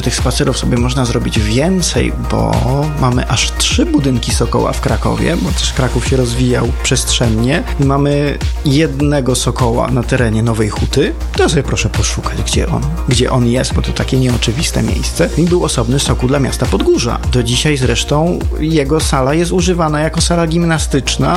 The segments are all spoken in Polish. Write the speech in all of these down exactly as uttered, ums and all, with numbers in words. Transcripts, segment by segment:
tych spacerów sobie można zrobić więcej, bo mamy aż trzy budynki Sokoła w Krakowie, bo też Kraków się rozwijał przestrzennie. Mamy jednego Sokoła na terenie Nowej Huty. To sobie proszę poszukać, gdzie on, gdzie on jest, bo to takie nieoczywiste miejsce. I był osobny Sokół dla miasta Podgórza. Do dzisiaj zresztą jego sala jest używana jako sala gimnastyczna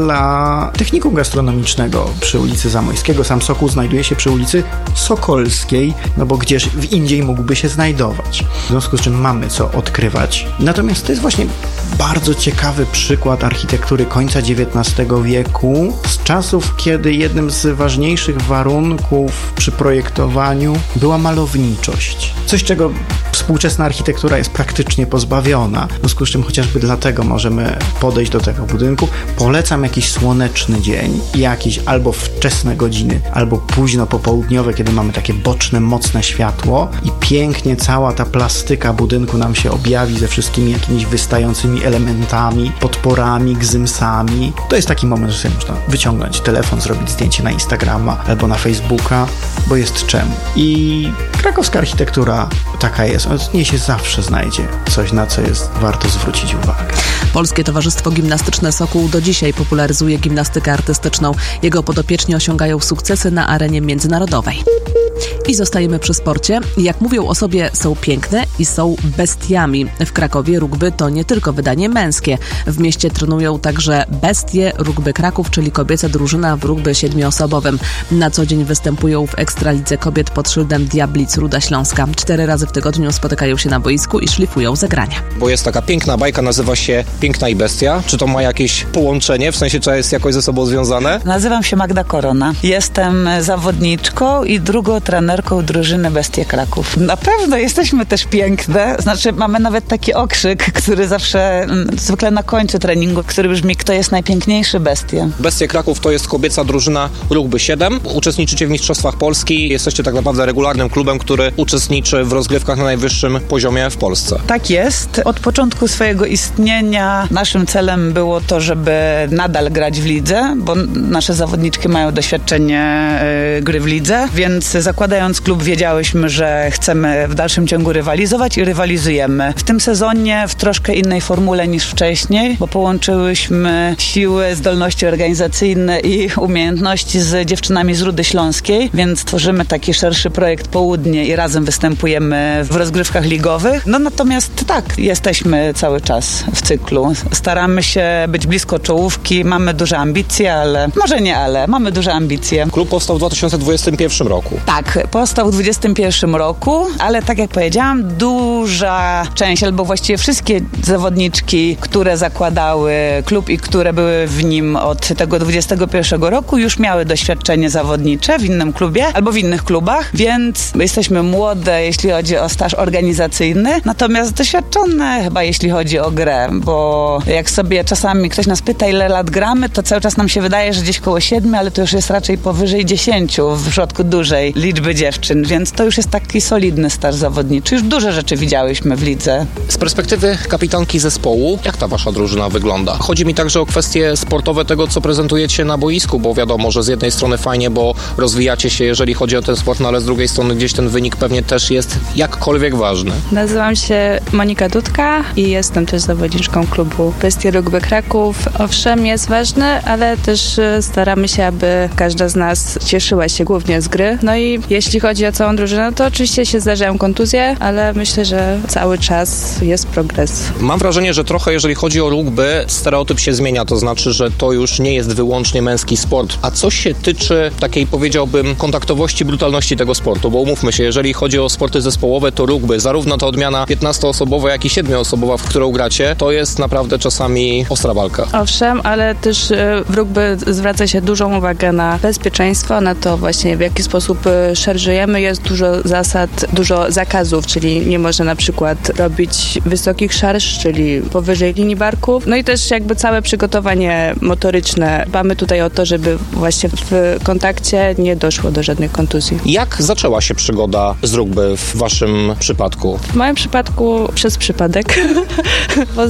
dla technikum gastronomicznego przy ulicy Zamojskiego. Sam Sokół znajduje się przy ulicy Sokolskiej, no bo gdzież w indziej mógłby się znajdować. W związku z czym mamy co odkrywać. Natomiast to jest właśnie bardzo ciekawy przykład architektury końca dziewiętnastego wieku, z czasów, kiedy jednym z ważniejszych warunków przy projektowaniu była malowniczość. Coś, czego współczesna architektura jest praktycznie pozbawiona. W związku z czym chociażby dlatego możemy podejść do tego budynku. Polecam jakiś słoneczny dzień, jakiś albo wczesne godziny, albo późno popołudniowe, kiedy mamy takie boczne, mocne światło i pięknie cała ta plastyka budynku nam się objawi ze wszystkimi jakimiś wystającymi elementami, podporami, gzymsami. To jest taki moment, że sobie można wyciągnąć telefon, zrobić zdjęcie na Instagrama albo na Facebooka, bo jest czemu. I krakowska architektura taka jest. Od niej się zawsze znajdzie coś, na co jest warto zwrócić uwagę. Polskie Towarzystwo Gimnastyczne Sokół do dzisiaj popularyzuje gimnastykę artystyczną. Jego podopieczni osiągają sukcesy na arenie międzynarodowej. I zostajemy przy sporcie. Jak mówią o sobie, są piękne i są bestiami. W Krakowie rugby to nie tylko wydanie męskie. W mieście trenują także Bestie Rugby Kraków, czyli kobieca drużyna w rugby siedmioosobowym. Na co dzień występują w Ekstralidze Kobiet pod szyldem Diablic Ruda Śląska. Cztery razy w tygodniu spotykają się na boisku i szlifują zagrania. Bo jest taka piękna bajka, nazywa się Piękna i Bestia. Czy to ma jakieś połączenie? W sensie, czy jest jakoś ze sobą związane? Nazywam się Magda Korona. Jestem zawodniczką i drugą trenerką drużyny Bestie Kraków. Na pewno jesteśmy też piękne. Znaczy, mamy nawet taki okrzyk, który zawsze, m, zwykle na końcu treningu, który brzmi: kto jest najpiękniejszy? Bestie. Bestie Kraków to jest kobieca drużyna rugby siedem. Uczestniczycie w Mistrzostwach Polski. Jesteście tak naprawdę regularnym klubem, który uczestniczy w rozgrywkach na najwyższym poziomie w Polsce. Tak jest. Od początku swojego istnienia naszym celem było to, żeby nadal grać w lidze, bo nasze zawodniczki mają doświadczenie y, gry w lidze, więc zakładając klub wiedziałyśmy, że chcemy w dalszym ciągu rywalizować i rywalizujemy. W tym sezonie w troszkę innej formule niż wcześniej, bo połączyłyśmy siły, zdolności organizacyjne i umiejętności z dziewczynami z Rudy Śląskiej, więc tworzymy taki szerszy projekt Południe i razem występujemy w rozgrywkach ligowych. No natomiast tak, jesteśmy cały czas w cyklu. Staramy się być blisko czołówki, mamy duże ambicje, ale może nie ale, mamy duże ambicje. Klub powstał w dwa tysiące dwudziestym pierwszym roku. Tak, powstał w dwudziestym pierwszym roku, ale tak jak powiedziałam, duża część, albo właściwie wszystkie zawodniczki, które zakładały klub i które były w nim od tego dwudziestego pierwszego roku, już miały doświadczenie zawodnicze w innym klubie albo w innych klubach, więc jesteśmy młode, jeśli chodzi o staż organizacyjny, natomiast doświadczone chyba jeśli chodzi o grę, bo jak sobie czasami ktoś nas pyta, ile lat gramy, to cały czas nam się wydaje, że gdzieś koło siedmiu, ale to już jest raczej powyżej dziesięciu w przypadku dużej liczby dziewczyn, więc to już jest taki solidny staż zawodniczy. Już duże rzeczy widziałyśmy w lidze. Z perspektywy kapitanki zespołu, jak ta wasza drużyna wygląda? Chodzi mi także o kwestie sportowe tego, co prezentujecie na boisku, bo wiadomo, że z jednej strony fajnie, bo rozwijacie się, jeżeli chodzi o ten sport, no ale z drugiej strony gdzieś ten wynik pewnie też jest jakkolwiek ważny. Nazywam się Monika Dudka i jestem też zawodniczką klubu Bestie Rugby Kraków. Owszem, jest ważny, ale też staramy się, aby każda z nas cieszyła się głównie z gry. No i jeśli chodzi o całą drużynę, to oczywiście się zdarzają kontuzje, ale myślę, że cały czas jest progres. Mam wrażenie, że trochę jeżeli chodzi o rugby, stereotyp się zmienia, to znaczy, że to już nie jest wyłącznie męski sport. A co się tyczy takiej, powiedziałbym, kontaktowości, brutalności tego sportu? Bo umówmy się, jeżeli chodzi o sporty zespołowe, to rugby, zarówno ta odmiana piętnastoosobowa, jak i siedmioosobowa, w którą gracie, to jest naprawdę czasami ostra walka. Owszem, ale też w rugby zwraca się dużą uwagę na bezpieczeństwo, na to właśnie w jaki sposób szarżujemy. Jest dużo zasad, dużo zakazów, czyli nie można na przykład robić wysokich szarż, czyli powyżej linii barków. No i też jakby całe przygotowanie motoryczne. Dbamy tutaj o to, żeby właśnie w kontakcie nie doszło do żadnych kontuzji. Jak zaczęła się przygoda z rugby w waszym przypadku? W moim przypadku przez przypadek, bo znalazłam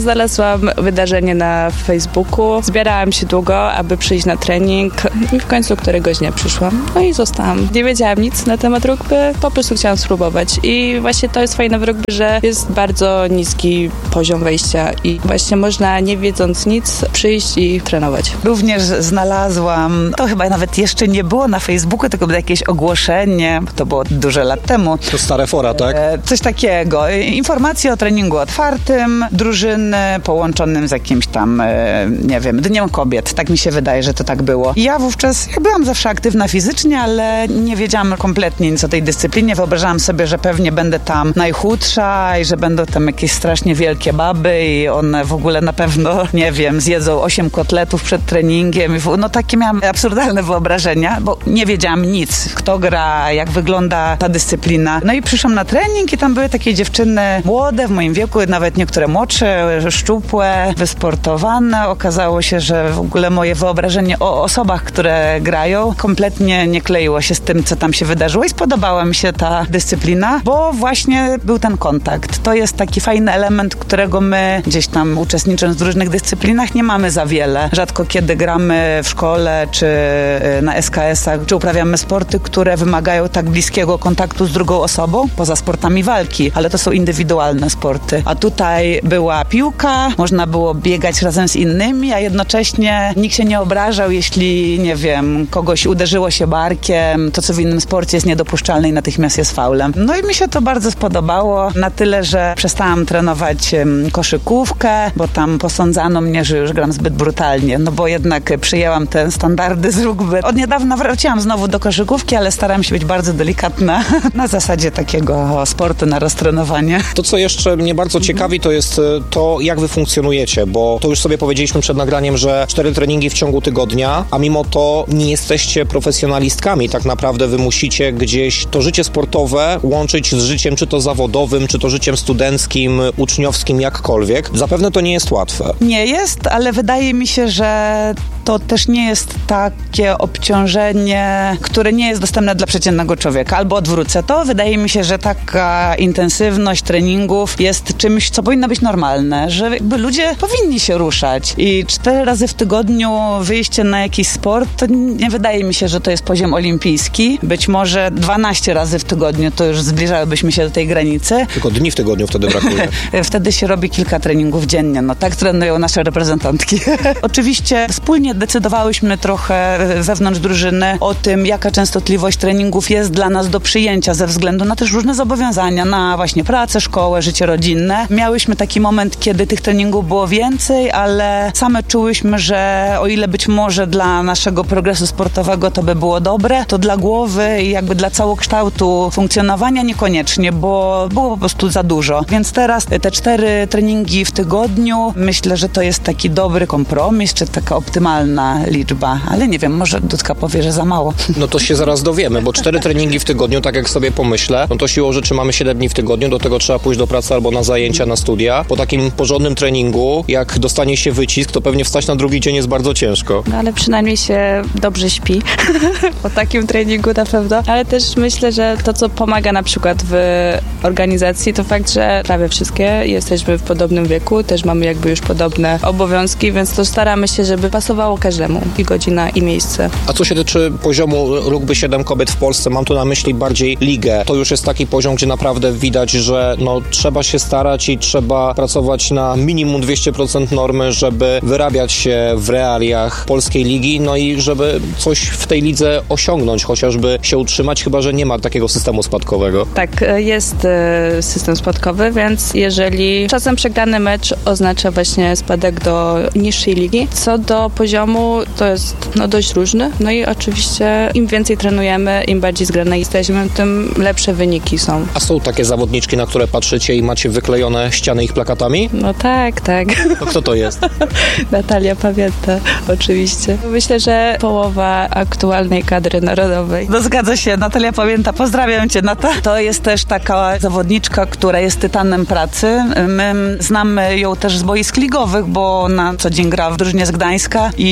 Znalazłam wydarzenie na Facebooku. Zbierałam się długo, aby przyjść na trening i w końcu któregoś dnia przyszłam. No i zostałam. Nie wiedziałam nic na temat rugby, po prostu chciałam spróbować. I właśnie to jest fajne w rugby, że jest bardzo niski poziom wejścia i właśnie można, nie wiedząc nic, przyjść i trenować. Również znalazłam, to chyba nawet jeszcze nie było na Facebooku, tylko było jakieś ogłoszenie, to było dużo lat temu. To stare fora, tak? E, coś takiego. Informacje o treningu otwartym, drużyny połączonym z jakimś tam, e, nie wiem, Dniem Kobiet. Tak mi się wydaje, że to tak było. I ja wówczas, ja byłam zawsze aktywna fizycznie, ale nie wiedziałam kompletnie nic o tej dyscyplinie. Wyobrażałam sobie, że pewnie będę tam najchudsza i że będą tam jakieś strasznie wielkie baby i one w ogóle na pewno, nie wiem, zjedzą osiem kotletów przed treningiem. No takie miałam absurdalne wyobrażenia, bo nie wiedziałam nic. Kto gra, jak wygląda ta dyscyplina. No i przyszłam na trening i tam były takie dziewczyny młode, w moim wieku, nawet niektóre młodsze, szczupłe, wysportowane. Okazało się, że w ogóle moje wyobrażenie o osobach, które grają, kompletnie nie kleiło się z tym, co tam się wydarzyło i spodobała mi się ta dyscyplina, bo właśnie był ten kontakt. To jest taki fajny element, którego my gdzieś tam uczestnicząc w różnych dyscyplinach nie mamy za wiele. Rzadko kiedy gramy w szkole, czy na es ka esach, czy uprawiamy sporty, które wymagają tak bliskiego kontaktu z drugą osobą, poza sportami walki, ale to są indywidualne sporty. A tutaj była piłka, można było biegać razem z innymi, a jednocześnie nikt się nie obrażał, jeśli, nie wiem, kogoś uderzyło się barkiem, to co w innym sporcie jest niedopuszczalne i natychmiast jest faulem. No i mi się to bardzo spodobało, na tyle, że przestałam trenować koszykówkę, bo tam posądzano mnie, że już gram zbyt brutalnie, no bo jednak przyjęłam te standardy z rugby. Od niedawna wróciłam znowu do koszykówki, ale staram się być bardzo delikatna na zasadzie takiego sportu na roztrenowanie. To, co jeszcze mnie bardzo ciekawi, to jest to, jak wy funkcjonujecie, bo to już sobie powiedzieliśmy przed nagraniem, że cztery treningi w ciągu tygodnia, a mimo to nie jesteście profesjonalistkami. Tak naprawdę wy musicie gdzieś to życie sportowe łączyć z życiem, czy to zawodowym, czy to życiem studenckim, uczniowskim, jakkolwiek. Zapewne to nie jest łatwe. Nie jest, ale wydaje mi się, że to też nie jest takie obciążenie, które nie jest dostępne dla przeciętnego człowieka. Albo odwrócę to. Wydaje mi się, że taka intensywność treningów jest czymś, co powinno być normalne, że jakby ludzie powinni się ruszać. I cztery razy w tygodniu wyjście na jakiś sport, to nie wydaje mi się, że to jest poziom olimpijski. Być może dwanaście razy w tygodniu to już zbliżałybyśmy się do tej granicy. Tylko dni w tygodniu wtedy brakuje. Wtedy się robi kilka treningów dziennie. No tak trenują nasze reprezentantki. Oczywiście wspólnie decydowałyśmy trochę wewnątrz drużyny o tym, jaka częstotliwość treningów jest dla nas do przyjęcia ze względu na też różne zobowiązania, na właśnie pracę, szkołę, życie rodzinne. Miałyśmy taki moment, kiedy tych treningów było więcej, ale same czułyśmy, że o ile być może dla naszego progresu sportowego to by było dobre, to dla głowy i jakby dla całokształtu funkcjonowania niekoniecznie, bo było po prostu za dużo. Więc teraz te cztery treningi w tygodniu, myślę, że to jest taki dobry kompromis, czy taka optymalna liczba, ale nie wiem, może Dudka powie, że za mało. No to się zaraz dowiemy, bo cztery treningi w tygodniu, tak jak sobie pomyślę, no to siłą rzeczy mamy siedem dni w tygodniu, do tego trzeba pójść do pracy albo na zajęcia, na studia. Po takim porządnym treningu, jak dostanie się wycisk, to pewnie wstać na drugi dzień jest bardzo ciężko. No ale przynajmniej się dobrze śpi po takim treningu na pewno, ale też myślę, że to, co pomaga na przykład w organizacji, to fakt, że prawie wszystkie jesteśmy w podobnym wieku, też mamy jakby już podobne obowiązki, więc to staramy się, żeby pasowało każdemu i godzina, i miejsce. A co się tyczy poziomu rugby siedem kobiet w Polsce, mam tu na myśli bardziej ligę. To już jest taki poziom, gdzie naprawdę widać, że no, trzeba się starać i trzeba pracować na minimum dwieście procent normy, żeby wyrabiać się w realiach polskiej ligi, no i żeby coś w tej lidze osiągnąć, chociażby się utrzymać, chyba że nie ma takiego systemu spadkowego. Tak, jest system spadkowy, więc jeżeli czasem przegrany mecz oznacza właśnie spadek do niższej ligi, co do poziomu to jest no, dość różny. No i oczywiście im więcej trenujemy, im bardziej zgrane jesteśmy, tym lepsze wyniki są. A są takie zawodniczki, na które patrzycie i macie wyklejone ściany ich plakatami? No tak, tak. No kto to jest? Natalia Pamięta, oczywiście. Myślę, że połowa aktualnej kadry narodowej. No zgadza się, Natalia Pamięta, pozdrawiam cię, Nata. To jest też taka zawodniczka, która jest tytanem pracy. My znamy ją też z boisk ligowych, bo na co dzień gra w drużynie z Gdańska i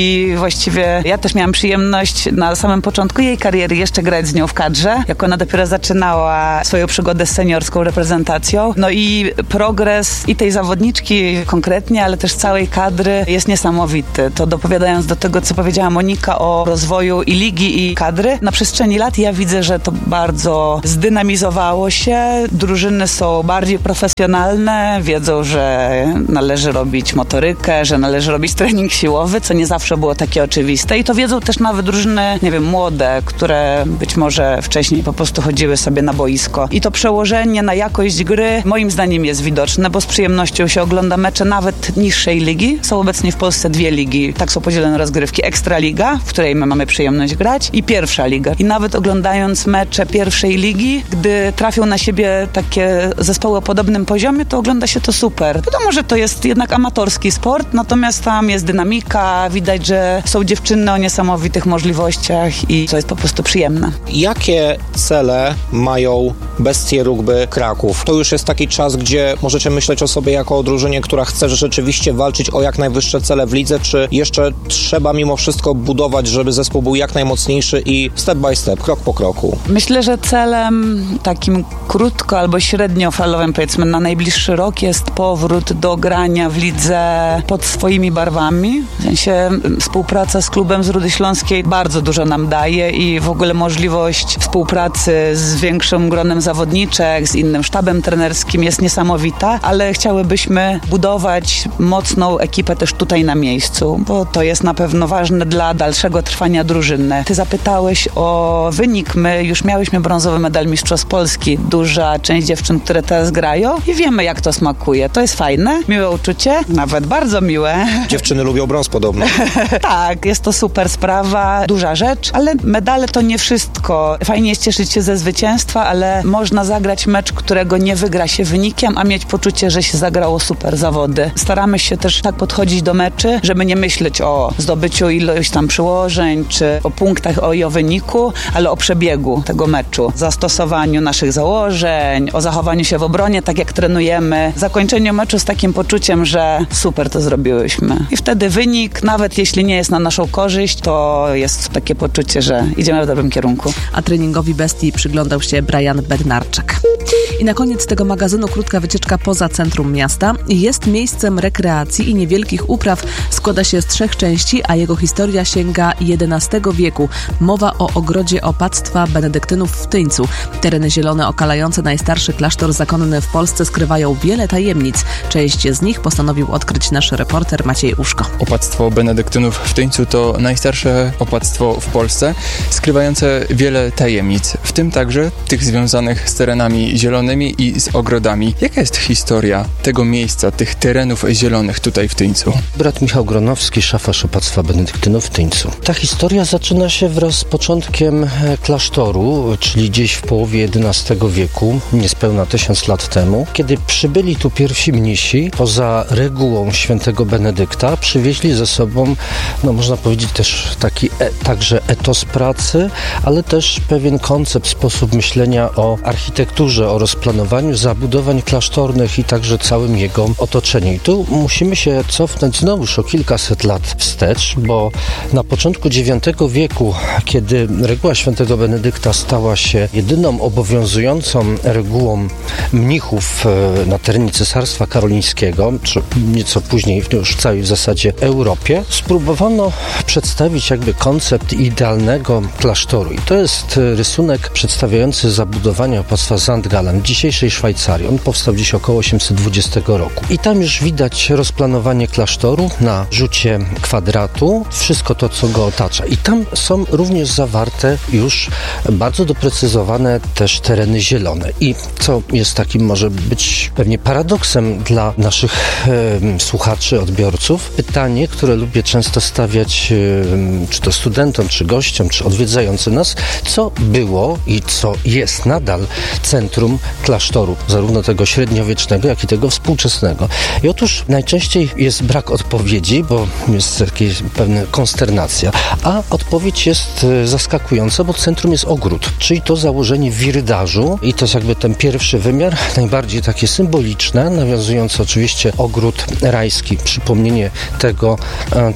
i właściwie ja też miałam przyjemność na samym początku jej kariery jeszcze grać z nią w kadrze, jak ona dopiero zaczynała swoją przygodę z seniorską reprezentacją. No i progres i tej zawodniczki konkretnie, ale też całej kadry jest niesamowity. To dopowiadając do tego, co powiedziała Monika o rozwoju i ligi, i kadry, na przestrzeni lat ja widzę, że to bardzo zdynamizowało się. Drużyny są bardziej profesjonalne, wiedzą, że należy robić motorykę, że należy robić trening siłowy, co nie zawsze było takie oczywiste. I to wiedzą też nawet drużyny, nie wiem, młode, które być może wcześniej po prostu chodziły sobie na boisko. I to przełożenie na jakość gry moim zdaniem jest widoczne, bo z przyjemnością się ogląda mecze nawet niższej ligi. Są obecnie w Polsce dwie ligi, tak są podzielone rozgrywki. Ekstraliga, w której my mamy przyjemność grać, i pierwsza liga. I nawet oglądając mecze pierwszej ligi, gdy trafią na siebie takie zespoły o podobnym poziomie, to ogląda się to super. Wiadomo, że to jest jednak amatorski sport, natomiast tam jest dynamika, widać, że są dziewczyny o niesamowitych możliwościach i to jest po prostu przyjemne. Jakie cele mają Bestie Rugby Kraków? To już jest taki czas, gdzie możecie myśleć o sobie jako o drużynie, która chce rzeczywiście walczyć o jak najwyższe cele w lidze, czy jeszcze trzeba mimo wszystko budować, żeby zespół był jak najmocniejszy i step by step, krok po kroku? Myślę, że celem takim krótko albo średniofalowym, powiedzmy na najbliższy rok, jest powrót do grania w lidze pod swoimi barwami. W sensie współpraca z klubem z Rudy Śląskiej bardzo dużo nam daje i w ogóle możliwość współpracy z większym gronem zawodniczek, z innym sztabem trenerskim jest niesamowita, ale chciałybyśmy budować mocną ekipę też tutaj na miejscu, bo to jest na pewno ważne dla dalszego trwania drużyny. Ty zapytałeś o wynik. My już miałyśmy brązowy medal Mistrzostw Polski. Duża część dziewczyn, które teraz grają i wiemy, jak to smakuje. To jest fajne, miłe uczucie, nawet bardzo miłe. Dziewczyny lubią brąz podobno. Tak, jest to super sprawa, duża rzecz, ale medale to nie wszystko. Fajnie jest cieszyć się ze zwycięstwa, ale można zagrać mecz, którego nie wygra się wynikiem, a mieć poczucie, że się zagrało super zawody. Staramy się też tak podchodzić do meczy, żeby nie myśleć o zdobyciu ilość tam przyłożeń, czy o punktach, o i o wyniku, ale o przebiegu tego meczu, zastosowaniu naszych założeń, o zachowaniu się w obronie, tak jak trenujemy, zakończeniu meczu z takim poczuciem, że super to zrobiłyśmy. I wtedy wynik, nawet jeśli nie jest na naszą korzyść, to jest takie poczucie, że idziemy w dobrym kierunku. A treningowi Bestii przyglądał się Brian Bednarczyk. I na koniec tego magazynu krótka wycieczka poza centrum miasta. Jest miejscem rekreacji i niewielkich upraw. Składa się z trzech części, a jego historia sięga jedenastego wieku. Mowa o ogrodzie opactwa benedyktynów w Tyńcu. Tereny zielone okalające najstarszy klasztor zakonny w Polsce skrywają wiele tajemnic. Część z nich postanowił odkryć nasz reporter Maciej Uszko. Opactwo benedyktynów w Tyńcu to najstarsze opactwo w Polsce, skrywające wiele tajemnic, w tym także tych związanych z terenami zielonymi i z ogrodami. Jaka jest historia tego miejsca, tych terenów zielonych tutaj w Tyńcu? Brat Michał Gronowski, szafarz opactwa benedyktynów w Tyńcu. Ta historia zaczyna się wraz z początkiem klasztoru, czyli gdzieś w połowie jedenastego wieku, niespełna tysiąc lat temu, kiedy przybyli tu pierwsi mnisi, poza regułą świętego Benedykta, przywieźli ze sobą, no można powiedzieć też taki e, także etos pracy, ale też pewien koncept, sposób myślenia o architekturze, o rozplanowaniu zabudowań klasztornych i także całym jego otoczeniu. I tu musimy się cofnąć znowuż o kilkaset lat wstecz, bo na początku dziewiątego wieku, kiedy reguła świętego Benedykta stała się jedyną obowiązującą regułą mnichów na terenie Cesarstwa Karolińskiego, czy nieco później już w całej w zasadzie Europie, spróbowano przedstawić jakby koncept idealnego klasztoru. I to jest rysunek przedstawiający zabudowanie opactwa Zandgalen w dzisiejszej Szwajcarii. On powstał gdzieś około osiemset dwudziestego roku. I tam już widać rozplanowanie klasztoru na rzucie kwadratu, wszystko to, co go otacza. I tam są również zawarte już bardzo doprecyzowane też tereny zielone. I co jest takim może być pewnie paradoksem dla naszych e, słuchaczy, odbiorców, pytanie, które lubię często stawiać e, czy to studentom, czy gościom, czy odwiedzającym nas, co było i co jest nadal centrum klasztoru, zarówno tego średniowiecznego, jak i tego współczesnego. I otóż najczęściej jest brak odpowiedzi, bo jest jakaś pewna konsternacja, a odpowiedź jest zaskakująca, bo centrum jest ogród, czyli to założenie wirdażu i to jest jakby ten pierwszy wymiar, najbardziej takie symboliczne, nawiązujące oczywiście ogród rajski, przypomnienie tego,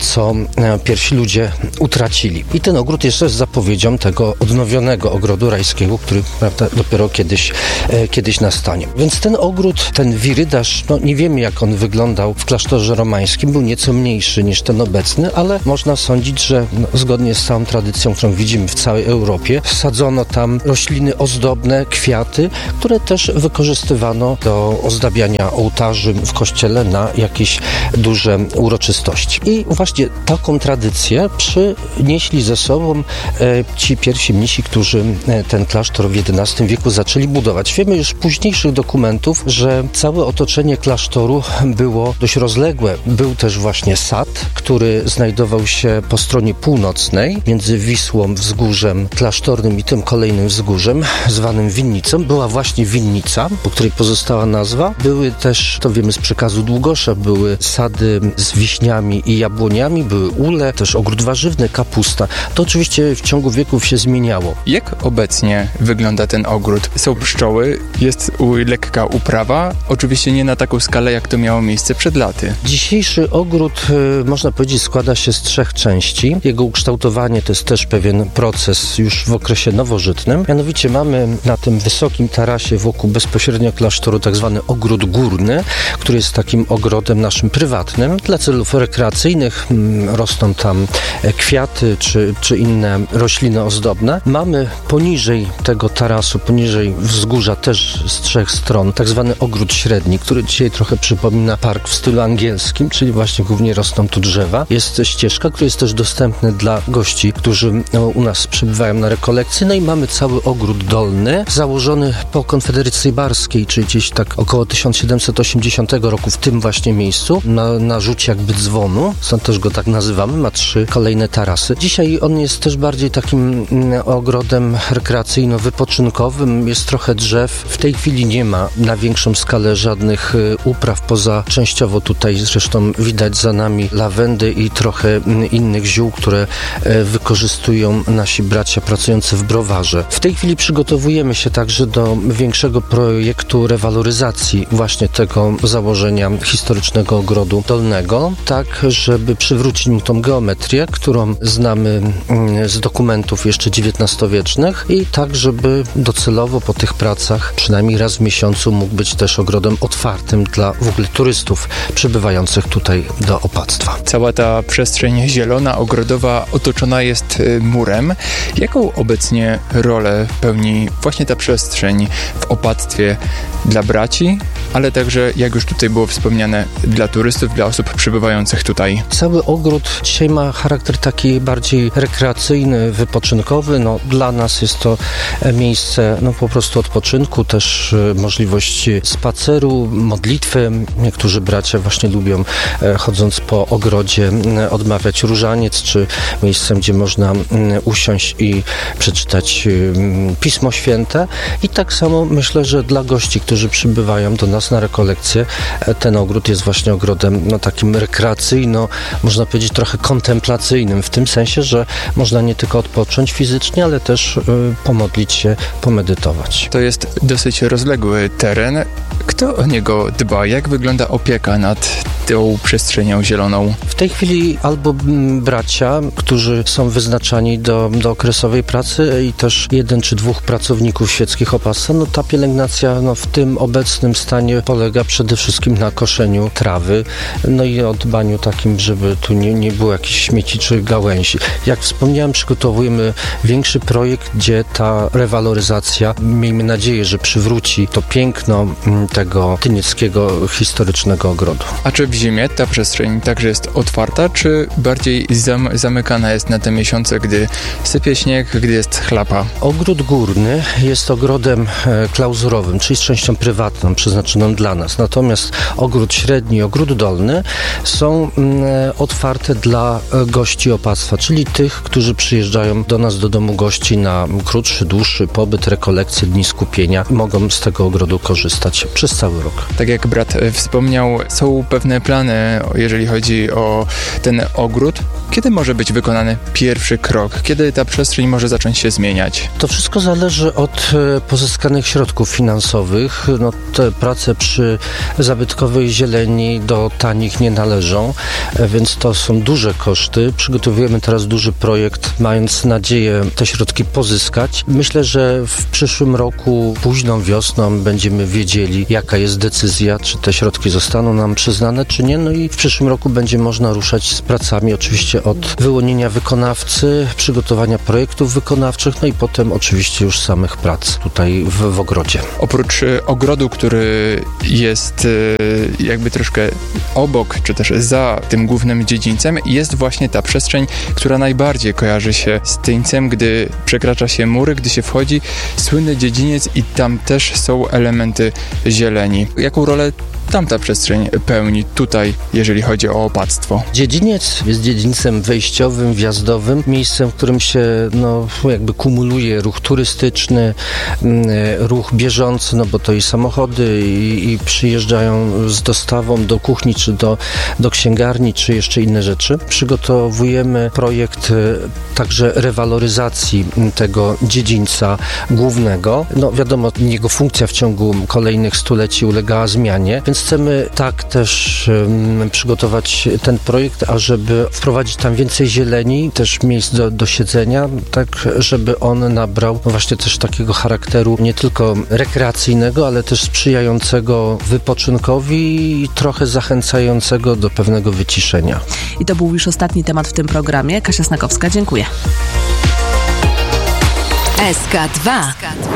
co pierwsi ludzie utracili. I ten ogród jeszcze jest zapowiedzią tego odnowionego ogrodu rajskiego, który, prawda, dopiero kiedyś, kiedyś nastanie. Więc ten ogród, ten wirydarz, no nie wiemy, jak on wyglądał w klasztorze romańskim, był nieco mniejszy niż ten obecny, ale można sądzić, że no, zgodnie z całą tradycją, którą widzimy w całej Europie, sadzono tam rośliny ozdobne, kwiaty, które też wykorzystywano do ozdabiania ołtarzy w kościele na jakieś duże uroczystości. I właśnie taką tradycję przynieśli ze sobą e, ci pierwsi mnisi, którzy e, ten klasztor w jedenastym wieku zaczęli budować. Wiemy już z późniejszych dokumentów, że całe otoczenie klasztoru było dość rozległe. Był też właśnie sad, który znajdował się po stronie północnej, między Wisłą, wzgórzem klasztornym i tym kolejnym wzgórzem, zwanym winnicą. Była właśnie winnica, po której pozostała nazwa. Były też, to wiemy z przekazu Długosza, były sady z wiśniami i jabłoniami, były ule, też ogród warzywny, kapusta. To oczywiście w ciągu wieków się zmieniało. Jak obecnie wygląda ten ogród? Są pszczoły, jest lekka uprawa, oczywiście nie na taką skalę, jak to miało miejsce przed laty. Dzisiejszy ogród, można powiedzieć, składa się z trzech części. Jego ukształtowanie to jest też pewien proces już w okresie nowożytnym. Mianowicie mamy na tym wysokim tarasie wokół bezpośrednio klasztoru tak zwany ogród górny, który jest takim ogrodem naszym prywatnym. Dla celów rekreacyjnych rosną tam kwiaty czy, czy inne rośliny ozdobne. Mamy poniżej tego tarasu, poniżej wzgórza też z trzech stron tak zwany ogród średni, który dzisiaj trochę przypomina park w stylu angielskim, czyli właśnie głównie rosną tu drzewa. Jest ścieżka, która jest też dostępna dla gości, którzy no, u nas przybywają na rekolekcje. No i mamy cały ogród dolny, założony po Konfederacji Barskiej, czyli gdzieś tak około tysiąc siedemset osiemdziesiątego roku w tym właśnie miejscu, na, na rzucie jakby dzwonu, stąd też go tak nazywamy, ma trzy kolejne tarasy. Dzisiaj on jest też bardziej takim mm, ogrodem rekreacyjno-wypoczynkowym, jest trochę drzew. W tej chwili nie ma na większą skalę żadnych y, upraw, poza częściowo tutaj zresztą widać za nami lawendy i trochę y, innych ziół, które y, wykorzystują nasi bracia pracujący w browarze. W tej chwili przygotowujemy się także do większego projektu rewaloryzacji właśnie tego założenia historycznego ogrodu dolnego, tak żeby przywrócić mu tą geometrię, którą znamy z dokumentów jeszcze dziewiętnastowiecznych i tak, żeby docelowo po tych pracach przynajmniej raz w miesiącu mógł być też ogrodem otwartym dla w ogóle turystów przybywających tutaj do opactwa. Cała ta przestrzeń zielona, ogrodowa otoczona jest murem. Jaką obecnie rolę pełni właśnie ta przestrzeń w opactwie dla braci, ale także, jak już tutaj było wspomniane, dla turystów, dla osób przybywających tutaj? Cały ogród dzisiaj ma charakter taki bardziej rekreacyjny, wypoczynkowy. No, dla nas jest to miejsce no, po prostu odpoczynku, też możliwość spaceru, modlitwy. Niektórzy bracia właśnie lubią, chodząc po ogrodzie, odmawiać różaniec, czy miejscem, gdzie można usiąść i przeczytać Pismo Święte. I tak samo myślę, że dla gości, którzy przybywają do nas na rekolekcje, ten ogród jest właśnie ogrodem no, takim rekreacyjno, można powiedzieć trochę kontemplacyjnym, w tym sensie, że można nie tylko odpocząć fizycznie, ale też y, pomodlić się, pomedytować. To jest dosyć rozległy teren. Kto o niego dba? Jak wygląda opieka nad tą przestrzenią zieloną? W tej chwili albo bracia, którzy są wyznaczani do, do okresowej pracy i też jeden czy dwóch pracowników świeckich opasca. No ta pielęgnacja no, w tym obecnym stanie polega przede wszystkim na koszeniu trawy, no i o dbaniu takim, żeby tu nie, nie było jakichś śmieci czy gałęzi. Jak wspomniałem, przygotowujemy większy projekt, gdzie ta rewaloryzacja, miejmy nadzieję, że przywróci to piękno tego tynieckiego historycznego ogrodu. A czy w zimie ta przestrzeń także jest otwarta, czy bardziej zam- zamykana jest na te miesiące, gdy sypie śnieg, gdy jest chlapa? Ogród górny jest ogrodem e, klauzurowym, czyli z częścią prywatną, przeznaczoną dla nas. Natomiast ogród średni i ogród dolny są mm, otwarte dla gości opactwa, czyli tych, którzy przyjeżdżają do nas do domu gości na krótszy, dłuższy pobyt, rekolekcje, dni skupienia. Mogą z tego ogrodu korzystać przez cały rok. Tak jak brat wspomniał, są pewne plany, jeżeli chodzi o ten ogród. Kiedy może być wykonany pierwszy krok? Kiedy ta przestrzeń może zacząć się zmieniać? To wszystko zależy od pozyskanych środków finansowych. No, te prace przy zabytkowej zieleni do tanich nie należą, więc to są duże koszty. Przygotowujemy teraz duży projekt, mając nadzieję te środki pozyskać. Myślę, że w przyszłym roku, późną wiosną będziemy wiedzieli, jaka jest decyzja, czy te środki zostaną nam przyznane, czy nie. No i w przyszłym roku będzie można ruszać z pracami, oczywiście od wyłonienia wykonawcy, przygotowania projektów wykonawczych, no i potem oczywiście już samych prac tutaj w, w ogrodzie. Oprócz ogrodu, który jest jakby troszkę obok, czy też za tym głównym dziedzińcem, jest właśnie ta przestrzeń, która najbardziej kojarzy się z Tyńcem, gdy przekracza się mury, gdy się wchodzi, słynny dziedziniec i tam też są elementy zieleni. Jaką rolę tamta przestrzeń pełni tutaj, jeżeli chodzi o opactwo? Dziedziniec jest dziedzińcem wejściowym, wjazdowym, miejscem, w którym się no, jakby kumuluje ruch turystyczny, ruch bieżący, no bo to i samochody i, i przyjeżdżają z dostawą do kuchni, czy do, do księgarni, czy jeszcze inne rzeczy. Przygotowujemy projekt także rewaloryzacji tego dziedzińca głównego. No wiadomo, jego funkcja w ciągu kolejnych stuleci ulegała zmianie, więc chcemy tak też um, przygotować ten projekt, ażeby wprowadzić tam więcej zieleni, też miejsc do, do siedzenia, tak żeby on nabrał właśnie też takiego charakteru nie tylko rekreacyjnego, ale też sprzyjającego wypoczynkowi i trochę zachęcającego do pewnego wyciszenia. I to był już ostatni temat w tym programie. Kasia Snakowska, dziękuję. S K dwa.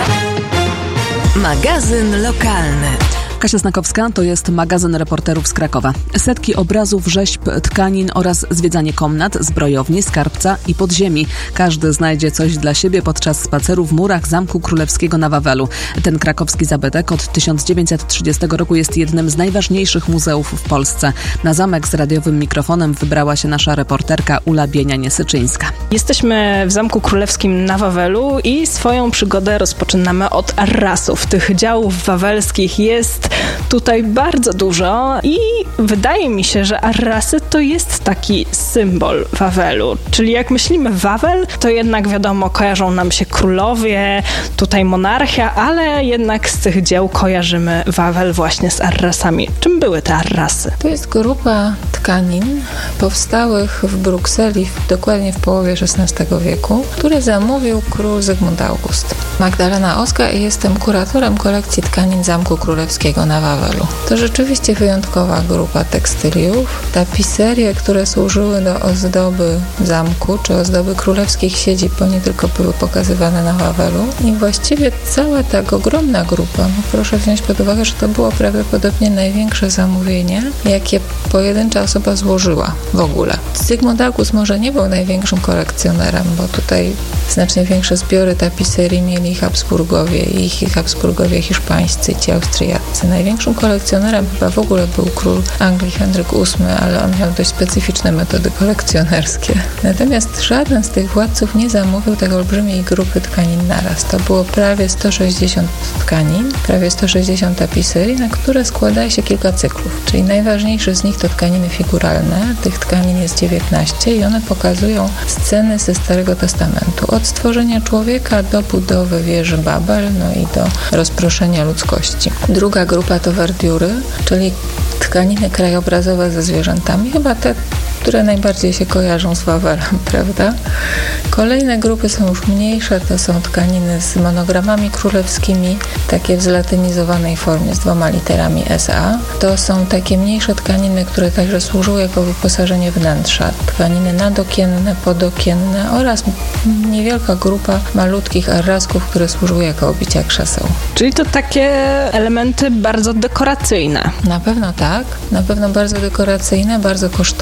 Magazyn lokalny. Kasia Snakowska to jest magazyn reporterów z Krakowa. Setki obrazów, rzeźb, tkanin oraz zwiedzanie komnat, zbrojowni, skarbca i podziemi. Każdy znajdzie coś dla siebie podczas spaceru w murach Zamku Królewskiego na Wawelu. Ten krakowski zabytek od tysiąc dziewięćset trzydziestego roku jest jednym z najważniejszych muzeów w Polsce. Na zamek z radiowym mikrofonem wybrała się nasza reporterka Ula Bienianie-Syczyńska. Jesteśmy w Zamku Królewskim na Wawelu i swoją przygodę rozpoczynamy od arrasów. Tych działów wawelskich jest tutaj bardzo dużo i wydaje mi się, że arrasy to jest taki symbol Wawelu. Czyli jak myślimy Wawel, to jednak wiadomo, kojarzą nam się królowie, tutaj monarchia, ale jednak z tych dzieł kojarzymy Wawel właśnie z arrasami. Czym były te arrasy? To jest grupa tkanin powstałych w Brukseli dokładnie w połowie szesnastego wieku, które zamówił król Zygmunt August. Magdalena Oska i jestem kuratorem kolekcji tkanin Zamku Królewskiego na Wawelu. To rzeczywiście wyjątkowa grupa tekstyliów. Tapiserie, które służyły do ozdoby zamku, czy ozdoby królewskich siedzib, bo nie tylko były pokazywane na Wawelu. I właściwie cała ta ogromna grupa, no proszę wziąć pod uwagę, że to było prawdopodobnie największe zamówienie, jakie pojedyncza osoba złożyła w ogóle. Zygmunt August może nie był największym kolekcjonerem, bo tutaj znacznie większe zbiory tapiserii mieli Habsburgowie i Habsburgowie hiszpańscy, ci Austriacy. Największym kolekcjonerem chyba w ogóle był król Anglii Henryk ósmy, ale on miał dość specyficzne metody kolekcjonerskie. Natomiast żaden z tych władców nie zamówił tak olbrzymiej grupy tkanin naraz. To było prawie sto sześćdziesiąt tkanin, prawie sto sześćdziesiąt tapiserii, na które składa się kilka cyklów. Czyli najważniejszy z nich to tkaniny figuralne. Tych tkanin jest dziewiętnaście i one pokazują sceny ze Starego Testamentu. Od stworzenia człowieka do budowy wieży Babel, no i do rozproszenia ludzkości. Druga grupa to werdiury, czyli tkaniny krajobrazowe ze zwierzętami. Chyba te, które najbardziej się kojarzą z Wawelem, prawda? Kolejne grupy są już mniejsze, to są tkaniny z monogramami królewskimi, takie w zlatynizowanej formie z dwoma literami S A. To są takie mniejsze tkaniny, które także służyły jako wyposażenie wnętrza. Tkaniny nadokienne, podokienne oraz niewielka grupa malutkich arrasków, które służyły jako obicia krzeseł. Czyli to takie elementy bardzo dekoracyjne. Na pewno tak, na pewno bardzo dekoracyjne, bardzo kosztowne,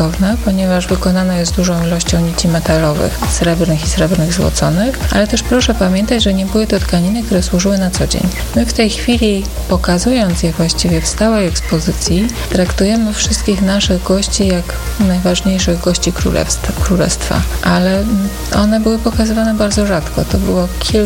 ponieważ wykonane jest dużą ilością nici metalowych, srebrnych i srebrnych złoconych, ale też proszę pamiętać, że nie były to tkaniny, które służyły na co dzień. My w tej chwili, pokazując je właściwie w stałej ekspozycji, traktujemy wszystkich naszych gości jak najważniejszych gości królestwa, ale one były pokazywane bardzo rzadko. To było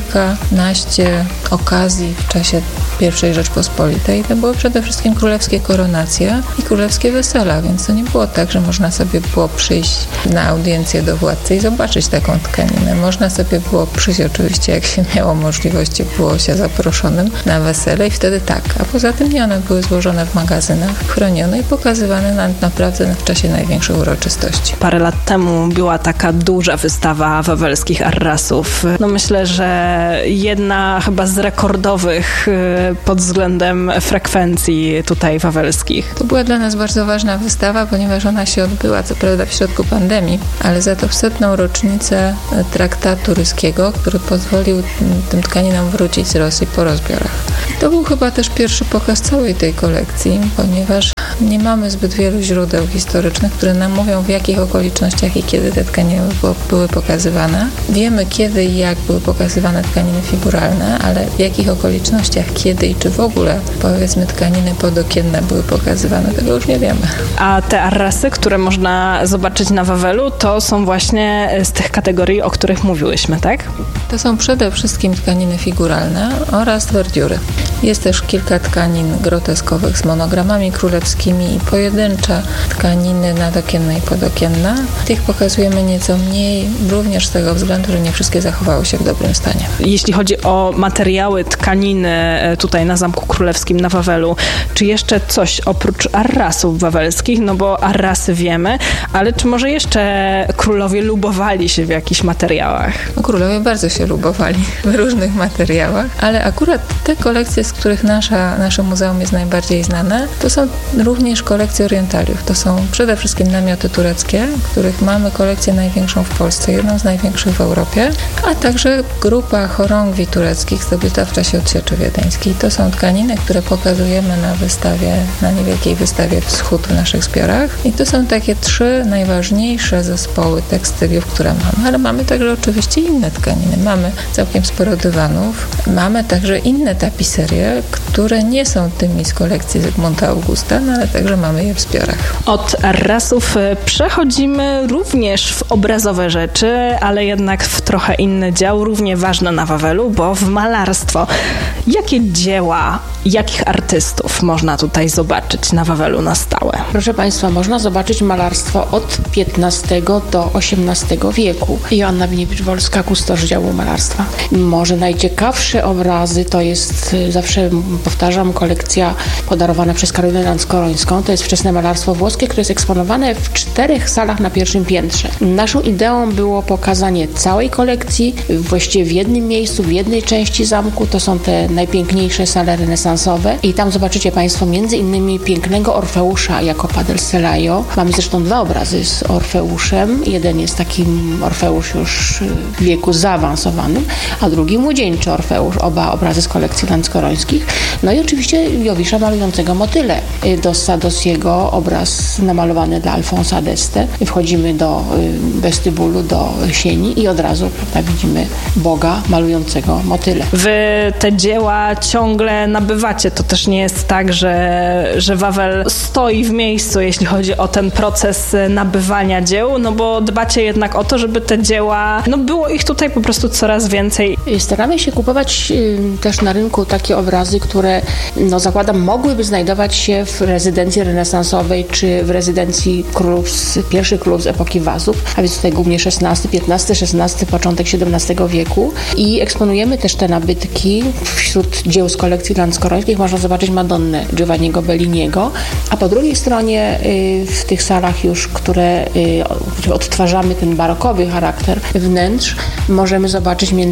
kilkanaście okazji w czasie pierwszej Rzeczpospolitej. To były przede wszystkim królewskie koronacje i królewskie wesela, więc to nie było tak, że można sobie było przyjść na audiencję do władcy i zobaczyć taką tkaninę. Można sobie było przyjść oczywiście, jak się miało możliwość, było się zaproszonym na wesele i wtedy tak. A poza tym nie, one były złożone w magazynach, chronione i pokazywane na, naprawdę w czasie największych uroczystości. Parę lat temu była taka duża wystawa wawelskich arrasów. No myślę, że jedna chyba z rekordowych pod względem frekwencji tutaj wawelskich. To była dla nas bardzo ważna wystawa, ponieważ ona się odbyła, co prawda w środku pandemii, ale za to w setną rocznicę traktatu ryskiego, który pozwolił tym tkaninom wrócić z Rosji po rozbiorach. To był chyba też pierwszy pokaz całej tej kolekcji, ponieważ nie mamy zbyt wielu źródeł historycznych, które nam mówią, w jakich okolicznościach i kiedy te tkaniny były pokazywane. Wiemy, kiedy i jak były pokazywane tkaniny figuralne, ale w jakich okolicznościach, kiedy i czy w ogóle, powiedzmy, tkaniny podokienne były pokazywane, tego już nie wiemy. A te arrasy, które można zobaczyć na Wawelu, to są właśnie z tych kategorii, o których mówiłyśmy, tak? To są przede wszystkim tkaniny figuralne oraz werdiury. Jest też kilka tkanin groteskowych z monogramami królewskimi i pojedyncze tkaniny nadokienne i podokienne. Tych pokazujemy nieco mniej, również z tego względu, że nie wszystkie zachowały się w dobrym stanie. Jeśli chodzi o materiały, tkaniny tutaj na Zamku Królewskim na Wawelu, czy jeszcze coś oprócz arrasów wawelskich? No bo arrasy wiemy, ale czy może jeszcze królowie lubowali się w jakichś materiałach? No, królowie bardzo się lubowali w różnych materiałach, ale akurat te kolekcje, z których nasza, nasze muzeum jest najbardziej znane, to są również kolekcje orientaliów. To są przede wszystkim namioty tureckie, których mamy kolekcję największą w Polsce, jedną z największych w Europie, a także grupa chorągwi tureckich zdobyta w czasie odsieczy wiedeńskiej. To są tkaniny, które pokazujemy na wystawie, na niewielkiej wystawie Wschód w naszych zbiorach. I to są takie trzy najważniejsze zespoły tekstyliów, które mamy. Ale mamy także oczywiście inne tkaniny. Mamy całkiem sporo dywanów. Mamy także inne tapiserie, które nie są tymi z kolekcji Zygmunta Augusta, no ale także mamy je w zbiorach. Od arrasów przechodzimy również w obrazowe rzeczy, ale jednak w trochę inny dział, równie ważne na Wawelu, bo w malarstwo. Jakie dzieła, jakich artystów można tutaj zobaczyć na Wawelu na stałe? Proszę Państwa, można zobaczyć malarstwo od piętnastego do osiemnastego wieku. Joanna Winiewicz-Wolska, kustosz działu malarstwa. Może najciekawsze obrazy to jest, zawsze powtarzam, kolekcja podarowana przez Karolinę Lanskorońską. To jest wczesne malarstwo włoskie, które jest eksponowane w czterech salach na pierwszym piętrze. Naszą ideą było pokazanie całej kolekcji właściwie w jednym miejscu, w jednej części zamku. To są te najpiękniejsze sale renesansowe i tam zobaczycie Państwo między innymi pięknego Orfeusza Jacopa del Selaio. Mamy zresztą dwa obrazy z Orfeuszem. Jeden jest taki Orfeusz już w wieku zaawansowanym, a drugi młodzieńczy Orfeusz. Oba obrazy z kolekcji lanskorońskich. No i oczywiście Jowisza malującego motyle. Dos Sadosiego obraz namalowany dla Alfonsa d'Este. Wchodzimy do westybulu, do sieni i od razu, prawda, widzimy Boga malującego motyle. Wy te dzieła ciągle nabywacie. To też nie jest tak, że, że Wawel stoi w miejscu, jeśli chodzi o ten proces nabywania dzieł, no bo dbacie jednak o to, żeby te dzieła, no było ich tutaj po prostu coraz więcej. Staramy się kupować y, też na rynku takie obrazy, które, no zakładam, mogłyby znajdować się w rezydencji renesansowej czy w rezydencji królów, pierwszych królów z epoki Wazów, a więc tutaj głównie szesnasty, piętnasty, szesnasty, początek siedemnastego wieku i eksponujemy też te nabytki. Wśród dzieł z kolekcji lanskorońskich można zobaczyć Madonnę Giovanniego Belliniego, a po drugiej stronie y, w tych salach już, które y, odtwarzamy ten barokowy charakter wnętrz, możemy zobaczyć między innymi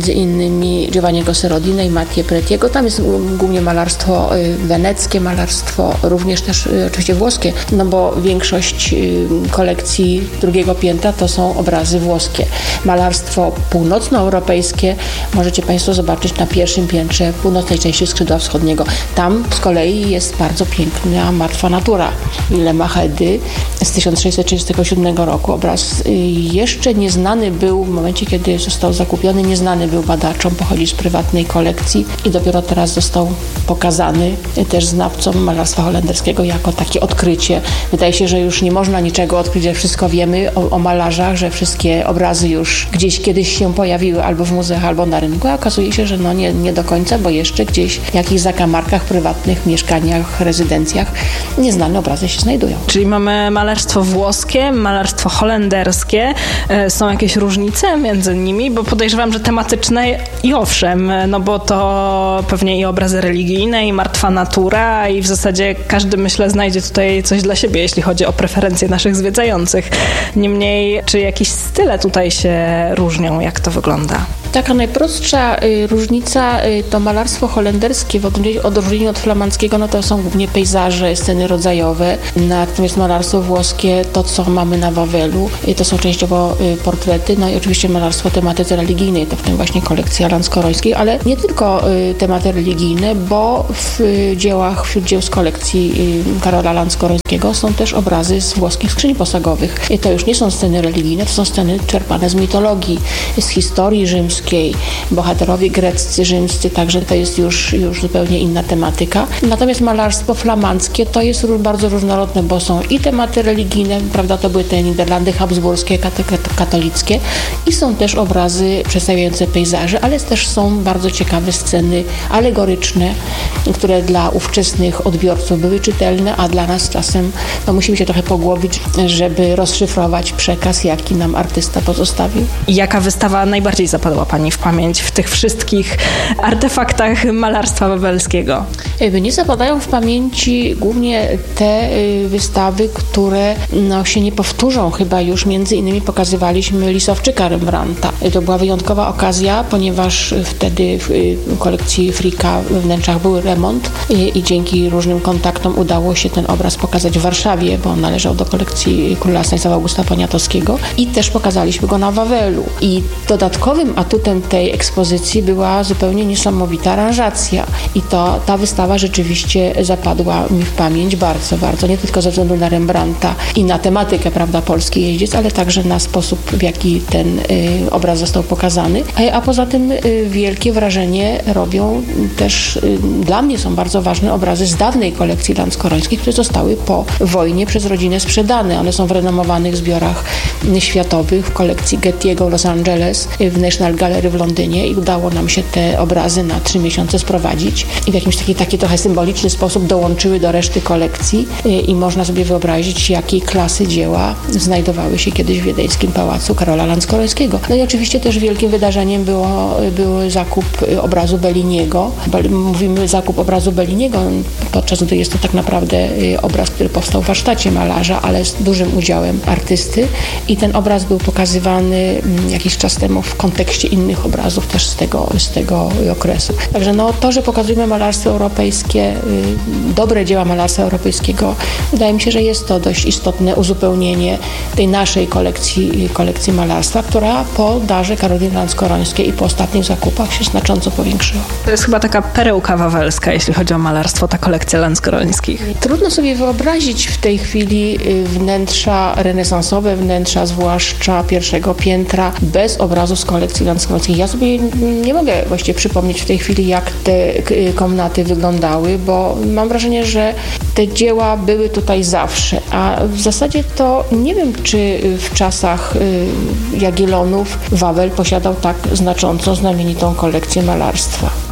innymi Giovanniego Serodina i Mattie Pretiego. Tam jest głównie malarstwo weneckie, malarstwo również też oczywiście włoskie, no bo większość kolekcji drugiego piętra to są obrazy włoskie. Malarstwo północnoeuropejskie możecie Państwo zobaczyć na pierwszym piętrze północnej części skrzydła wschodniego. Tam z kolei jest bardzo piękna Martwa natura Willema Hedy z tysiąc sześćset trzydziestego siódmego roku. Obraz jeszcze nieznany był w momencie, kiedy został zakupiony, nieznany był badaczom, pochodzi z prywatnej kolekcji i dopiero teraz został pokazany też znawcom malarstwa holenderskiego jako takie odkrycie. Wydaje się, że już nie można niczego odkryć, że wszystko wiemy o, o malarzach, że wszystkie obrazy już gdzieś kiedyś się pojawiły albo w muzeach, albo na rynku, a okazuje się, że no nie, nie do końca, bo jeszcze gdzieś w jakichś zakamarkach, prywatnych mieszkaniach, rezydencjach nieznane obrazy się znajdują. Czyli mamy malarstwo włoskie, malarstwo holenderskie. Są jakieś różnice między nimi? Bo podejrzewam, że tematyczne i owszem, no bo to pewnie i obrazy religijne, i martwa natura i w zasadzie każdy, myślę, znajdzie tutaj coś dla siebie, jeśli chodzi o preferencje naszych zwiedzających. Niemniej, czy jakieś style tutaj się różnią? Jak to wygląda? Taka najprostsza y, różnica y, to malarstwo holenderskie w odróżnieniu od flamandzkiego, no to są głównie pejzaże, sceny rodzajowe, natomiast malarstwo włoskie, to co mamy na Wawelu, y, to są częściowo y, portrety, no i oczywiście malarstwo tematyce religijnej, to w tym właśnie kolekcja Lanskorońskiej, ale nie tylko y, tematy religijne, bo w y, dziełach, wśród dzieł z kolekcji y, Karola Lanskorońskiego są też obrazy z włoskich skrzyń posagowych. I to już nie są sceny religijne, to są sceny czerpane z mitologii, z historii rzymskiej, bohaterowie greccy, rzymscy, także to jest już, już zupełnie inna tematyka. Natomiast malarstwo flamandzkie to jest bardzo różnorodne, bo są i tematy religijne, prawda, to były te Niderlandy habsburskie, katolickie i są też obrazy przedstawiające pejzaże, ale też są bardzo ciekawe sceny alegoryczne, które dla ówczesnych odbiorców były czytelne, a dla nas czasem no, musimy się trochę pogłowić, żeby rozszyfrować przekaz, jaki nam artysta pozostawił. Jaka wystawa najbardziej zapadła Pani w pamięć w tych wszystkich artefaktach malarstwa wawelskiego? Mnie zapadają w pamięci głównie te wystawy, które no, się nie powtórzą chyba już. Między innymi pokazywaliśmy Lisowczyka Rembrandta. To była wyjątkowa okazja, ponieważ wtedy w kolekcji Fricka we wnętrzach był remont i, i dzięki różnym kontaktom udało się ten obraz pokazać w Warszawie, bo on należał do kolekcji króla Stanisława Augusta Poniatowskiego i też pokazaliśmy go na Wawelu. I dodatkowym atutem tej ekspozycji była zupełnie niesamowita aranżacja. I to ta wystawa rzeczywiście zapadła mi w pamięć bardzo, bardzo. Nie tylko ze względu na Rembrandta i na tematykę, prawda, Polski jeździec, ale także na sposób, w jaki ten y, obraz został pokazany. A, a poza tym y, wielkie wrażenie robią też, y, dla mnie są bardzo ważne obrazy z dawnej kolekcji Lanskorońskiej, które zostały po wojnie przez rodzinę sprzedane. One są w renomowanych zbiorach y, światowych w kolekcji Getty'ego w Los Angeles, y, w National Gallery w Londynie i udało nam się te obrazy na trzy miesiące sprowadzić i w jakimś taki, taki trochę symboliczny sposób dołączyły do reszty kolekcji y, i można sobie wyobrazić, jakiej klasy dzieła znajdowały się kiedyś w wiedeńskim pałacu Karola Lanskorońskiego. No i oczywiście też wielkim wydarzeniem było, był zakup obrazu Belliniego. Mówimy zakup obrazu Belliniego, podczas gdy jest to tak naprawdę obraz, który powstał w warsztacie malarza, ale z dużym udziałem artysty i ten obraz był pokazywany jakiś czas temu w kontekście innych obrazów też z tego, z tego okresu. Także no, to, że pokazujemy malarstwo europejskie, dobre dzieła malarstwa europejskiego, wydaje mi się, że jest to dość istotne uzupełnienie tej naszej kolekcji, kolekcji malarstwa, która po darze Karoliny Lanskorońskiej i po ostatnich zakupach się znacząco powiększyła. To jest chyba taka perełka wawelska, jeśli chodzi o malarstwo, ta kolekcja Lanskorońskich. Trudno sobie wyobrazić w tej chwili wnętrza renesansowe, wnętrza zwłaszcza pierwszego piętra, bez obrazu z kolekcji Lanskorońskiej. Ja sobie nie mogę właściwie przypomnieć w tej chwili, jak te komnaty wyglądały, bo mam wrażenie, że te dzieła były tutaj zawsze, a w zasadzie to nie wiem, czy w czasach Jagiellonów Wawel posiadał tak znaczącą, znamienitą kolekcję malarstwa.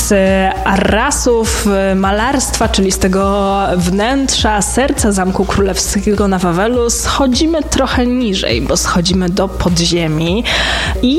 z arrasów malarstwa, czyli z tego wnętrza, serca Zamku Królewskiego na Wawelu, schodzimy trochę niżej, bo schodzimy do podziemi i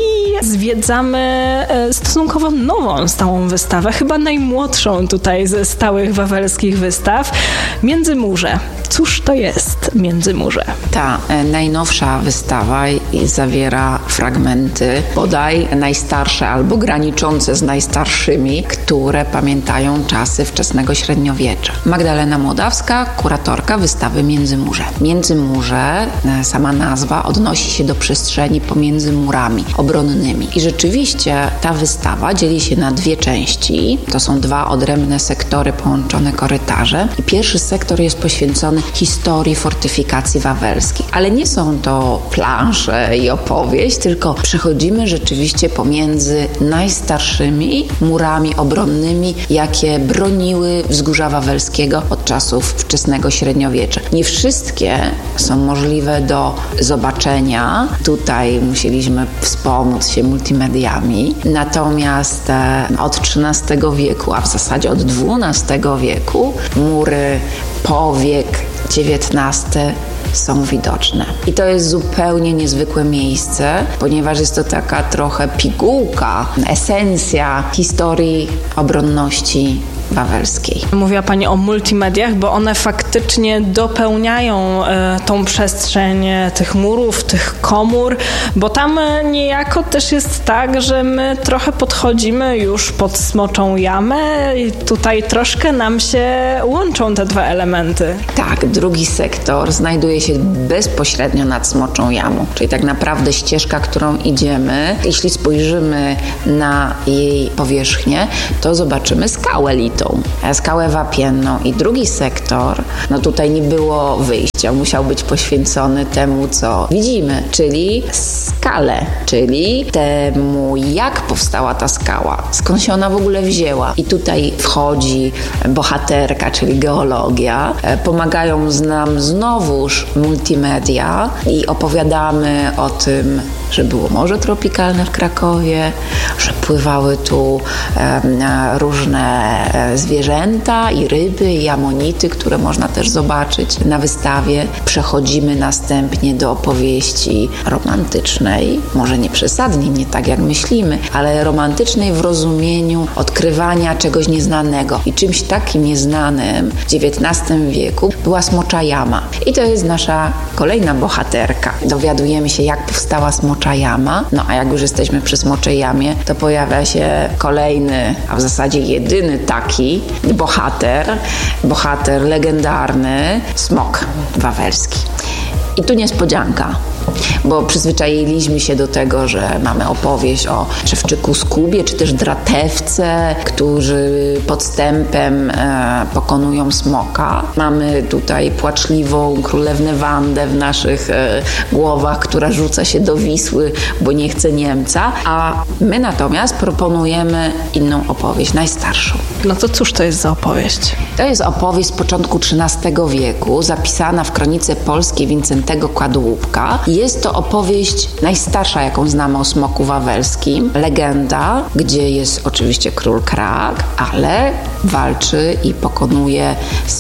zwiedzamy stosunkowo nową stałą wystawę, chyba najmłodszą tutaj ze stałych wawelskich wystaw, Międzymurze. Cóż to jest Międzymurze? Ta najnowsza wystawa zawiera fragmenty bodaj najstarsze albo graniczące z najstarszymi, które pamiętają czasy wczesnego średniowiecza. Magdalena Młodawska, kuratorka wystawy Międzymurze. Międzymurze, sama nazwa, odnosi się do przestrzeni pomiędzy murami obronnymi. I rzeczywiście ta wystawa dzieli się na dwie części. To są dwa odrębne sektory połączone korytarzem. I pierwszy sektor jest poświęcony historii fortyfikacji wawelskich. Ale nie są to plansze i opowieść, tylko przechodzimy rzeczywiście pomiędzy najstarszymi murami obronnymi, jakie broniły wzgórza wawelskiego od czasów wczesnego średniowiecza. Nie wszystkie są możliwe do zobaczenia. Tutaj musieliśmy wspomóc się multimediami. Natomiast e, od trzynastego wieku, a w zasadzie od dwunastego wieku, mury powiek dziewiętnasty są widoczne. I to jest zupełnie niezwykłe miejsce, ponieważ jest to taka trochę pigułka, esencja historii obronności wawelskiej. Mówiła Pani o multimediach, bo one faktycznie dopełniają e, tą przestrzeń tych murów, tych komór, bo tam niejako też jest tak, że my trochę podchodzimy już pod Smoczą Jamę i tutaj troszkę nam się łączą te dwa elementy. Tak, drugi sektor znajduje się bezpośrednio nad Smoczą Jamą, czyli tak naprawdę ścieżka, którą idziemy, jeśli spojrzymy na jej powierzchnię, to zobaczymy skałę litą. Skałę wapienną. I drugi sektor, no tutaj nie było wyjścia, musiał być poświęcony temu, co widzimy, czyli skalę, czyli temu, jak powstała ta skała, skąd się ona w ogóle wzięła. I tutaj wchodzi bohaterka, czyli geologia. Pomagają nam znowuż multimedia i opowiadamy o tym, że było morze tropikalne w Krakowie, że pływały tu e, różne zwierzęta i ryby, i amonity, które można też zobaczyć na wystawie. Przechodzimy następnie do opowieści romantycznej, może nie przesadnie, nie tak jak myślimy, ale romantycznej w rozumieniu odkrywania czegoś nieznanego. I czymś takim nieznanym w dziewiętnastym wieku była Smocza Jama. I to jest nasza kolejna bohaterka. Dowiadujemy się, jak powstała Smocza Jama. No a jak już jesteśmy przy Smoczej Jamie, to pojawia się kolejny, a w zasadzie jedyny taki bohater, bohater legendarny, smok wawelski. I tu niespodzianka, bo przyzwyczailiśmy się do tego, że mamy opowieść o Szewczyku Skubie, czy też Dratewce, którzy podstępem e, pokonują smoka. Mamy tutaj płaczliwą królewnę Wandę w naszych e, głowach, która rzuca się do Wisły, bo nie chce Niemca, a my natomiast proponujemy inną opowieść, najstarszą. No to cóż to jest za opowieść? To jest opowieść z początku trzynastego wieku, zapisana w Kronice Polskiej Wincentego Kładłubka. Jest to opowieść najstarsza, jaką znamy o smoku wawelskim. Legenda, gdzie jest oczywiście król Krak, ale walczy i pokonuje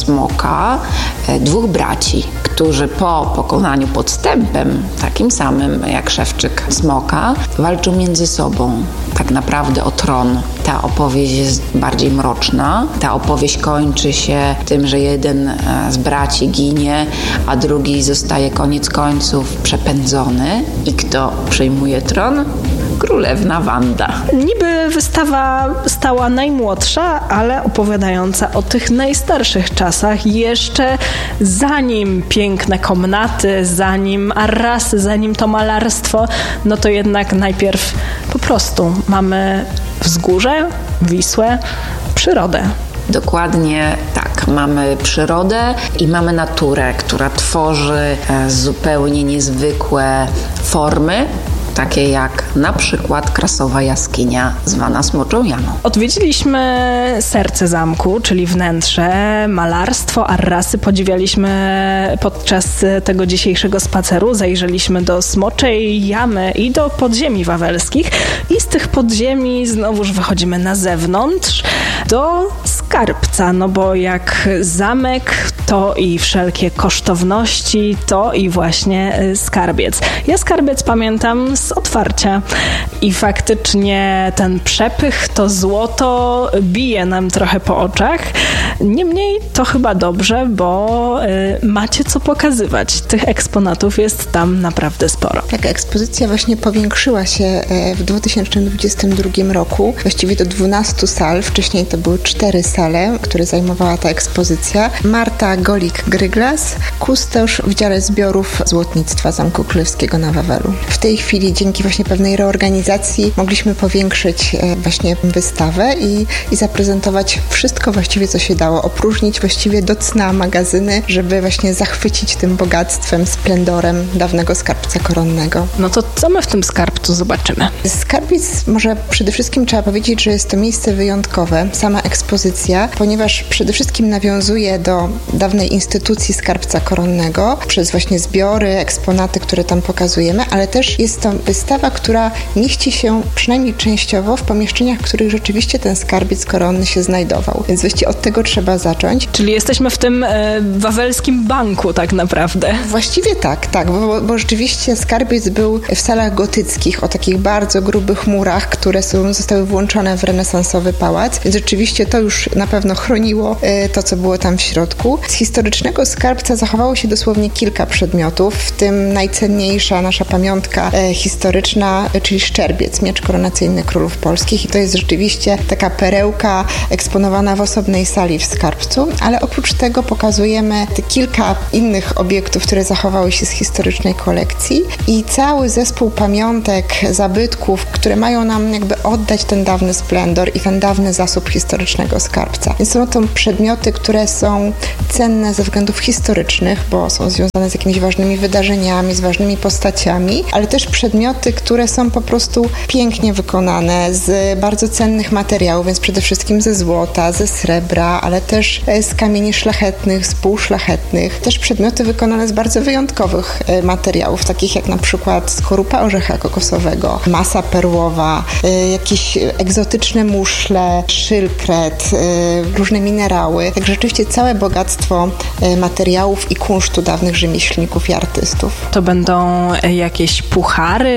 smoka dwóch braci, którzy po pokonaniu podstępem, takim samym jak Szewczyk smoka, walczą między sobą. Tak naprawdę o tron. Ta opowieść jest bardziej mroczna. Ta opowieść kończy się tym, że jeden z braci ginie, a drugi zostaje koniec końców przepędzony. I kto przejmuje tron? Królewna Wanda. Niby wystawa stała najmłodsza, ale opowiadająca o tych najstarszych czasach, jeszcze zanim piękne komnaty, zanim arrasy, zanim to malarstwo, no to jednak najpierw po prostu mamy wzgórze, Wisłę, przyrodę. Dokładnie tak. Mamy przyrodę i mamy naturę, która tworzy zupełnie niezwykłe formy, takie jak na przykład Krasowa Jaskinia, zwana Smoczą Jamą. Odwiedziliśmy serce zamku, czyli wnętrze, malarstwo, arrasy podziwialiśmy podczas tego dzisiejszego spaceru, zajrzeliśmy do Smoczej Jamy i do podziemi wawelskich i z tych podziemi znowuż wychodzimy na zewnątrz do skarbca, no bo jak zamek, to i wszelkie kosztowności, to i właśnie skarbiec. Ja skarbiec pamiętam z otwarcia i faktycznie ten przepych, to złoto bije nam trochę po oczach. Niemniej to chyba dobrze, bo y, macie co pokazywać. Tych eksponatów jest tam naprawdę sporo. Tak, ekspozycja właśnie powiększyła się w dwa tysiące dwudziestym drugim roku, właściwie do dwunastu sal. Wcześniej to były cztery sale, które zajmowała ta ekspozycja. Marta Golik-Gryglas, kustosz w dziale zbiorów złotnictwa Zamku Królewskiego na Wawelu. W tej chwili dzięki właśnie pewnej reorganizacji mogliśmy powiększyć właśnie wystawę i, i zaprezentować wszystko właściwie, co się dało. Opróżnić właściwie do cna magazyny, żeby właśnie zachwycić tym bogactwem, splendorem dawnego skarbca koronnego. No to co my w tym skarbcu zobaczymy? Skarbiec, może przede wszystkim trzeba powiedzieć, że jest to miejsce wyjątkowe, sama ekspozycja, ponieważ przede wszystkim nawiązuje do dawnej instytucji skarbca koronnego przez właśnie zbiory, eksponaty, które tam pokazujemy, ale też jest to wystawa, która mieści się przynajmniej częściowo w pomieszczeniach, w których rzeczywiście ten skarbiec koronny się znajdował. Więc właściwie od tego trzeba zacząć. Czyli jesteśmy w tym e, wawelskim banku tak naprawdę. Właściwie tak, tak, bo, bo rzeczywiście skarbiec był w salach gotyckich o takich bardzo grubych murach, które są, zostały włączone w renesansowy pałac, więc rzeczywiście to już na pewno chroniło e, to, co było tam w środku. Z historycznego skarbca zachowało się dosłownie kilka przedmiotów, w tym najcenniejsza nasza pamiątka e, historyczna, e, czyli szczerbiec, miecz koronacyjny królów polskich i to jest rzeczywiście taka perełka eksponowana w osobnej sali w skarbcu, ale oprócz tego pokazujemy te kilka innych obiektów, które zachowały się z historycznej kolekcji i cały zespół pamiątek, zabytków, które mają nam jakby oddać ten dawny splendor i ten dawny zasób historycznego skarbca. Więc są to przedmioty, które są cenne ze względów historycznych, bo są związane z jakimiś ważnymi wydarzeniami, z ważnymi postaciami, ale też przedmioty, które są po prostu pięknie wykonane z bardzo cennych materiałów, więc przede wszystkim ze złota, ze srebra, ale też z kamieni szlachetnych, z półszlachetnych. Też przedmioty wykonane z bardzo wyjątkowych materiałów, takich jak na przykład skorupa orzecha kokosowego, masa perłowa, jakieś egzotyczne muszle, szylkret, różne minerały. Także rzeczywiście całe bogactwo materiałów i kunsztu dawnych rzemieślników i artystów. To będą jakieś puchary,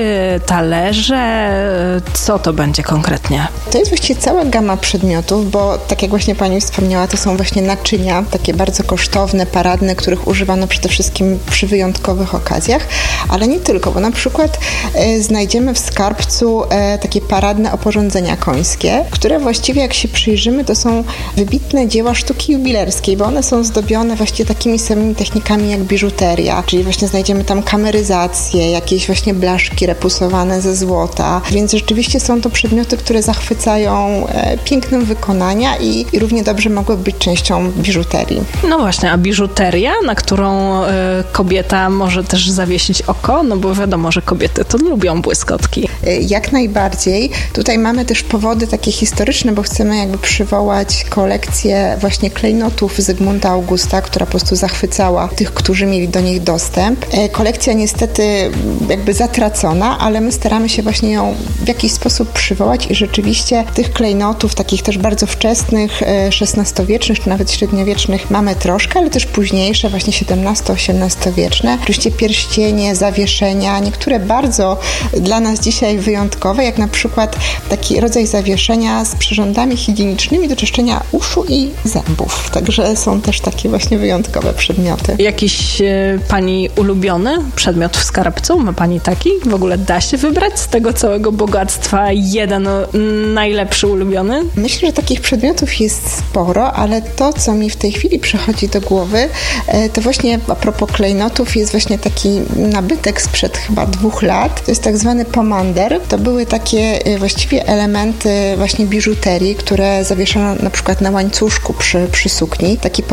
talerze? Co to będzie konkretnie? To jest właściwie cała gama przedmiotów, bo tak jak właśnie pani wspomniała, to są właśnie naczynia, takie bardzo kosztowne, paradne, których używano przede wszystkim przy wyjątkowych okazjach, ale nie tylko, bo na przykład e, znajdziemy w skarbcu e, takie paradne oporządzenia końskie, które właściwie jak się przyjrzymy, to są wybitne dzieła sztuki jubilerskiej, bo one są zdobione właściwie takimi samymi technikami jak biżuteria, czyli właśnie znajdziemy tam kameryzację, jakieś właśnie blaszki repusowane ze złota, więc rzeczywiście są to przedmioty, które zachwycają e, pięknem wykonania i, i równie dobrze mogły być częścią biżuterii. No właśnie, a biżuteria, na którą y, kobieta może też zawiesić oko, no bo wiadomo, że kobiety to lubią błyskotki. Jak najbardziej. Tutaj mamy też powody takie historyczne, bo chcemy jakby przywołać kolekcję właśnie klejnotów Zygmunta Augusta, która po prostu zachwycała tych, którzy mieli do nich dostęp. Kolekcja niestety jakby zatracona, ale my staramy się właśnie ją w jakiś sposób przywołać i rzeczywiście tych klejnotów, takich też bardzo wczesnych, szesnastowiecznych czy nawet średniowiecznych mamy troszkę, ale też późniejsze, właśnie siedemnasto-osiemnastowieczne. Oczywiście pierścienie, zawieszenia, niektóre bardzo dla nas dzisiaj wyjątkowe, jak na przykład taki rodzaj zawieszenia z przyrządami higienicznymi do czyszczenia uszu i zębów. Także są też takie właśnie wyjątkowe przedmioty. Jakiś e, pani ulubiony przedmiot w skarbcu? Ma pani taki? W ogóle da się wybrać z tego całego bogactwa jeden najlepszy ulubiony? Myślę, że takich przedmiotów jest sporo, ale to, co mi w tej chwili przychodzi do głowy, to właśnie a propos klejnotów jest właśnie taki nabytek sprzed chyba dwóch lat. To jest tak zwany pomander. To były takie właściwie elementy właśnie biżuterii, które zawieszano na przykład na łańcuszku przy, przy sukni. Taki pomander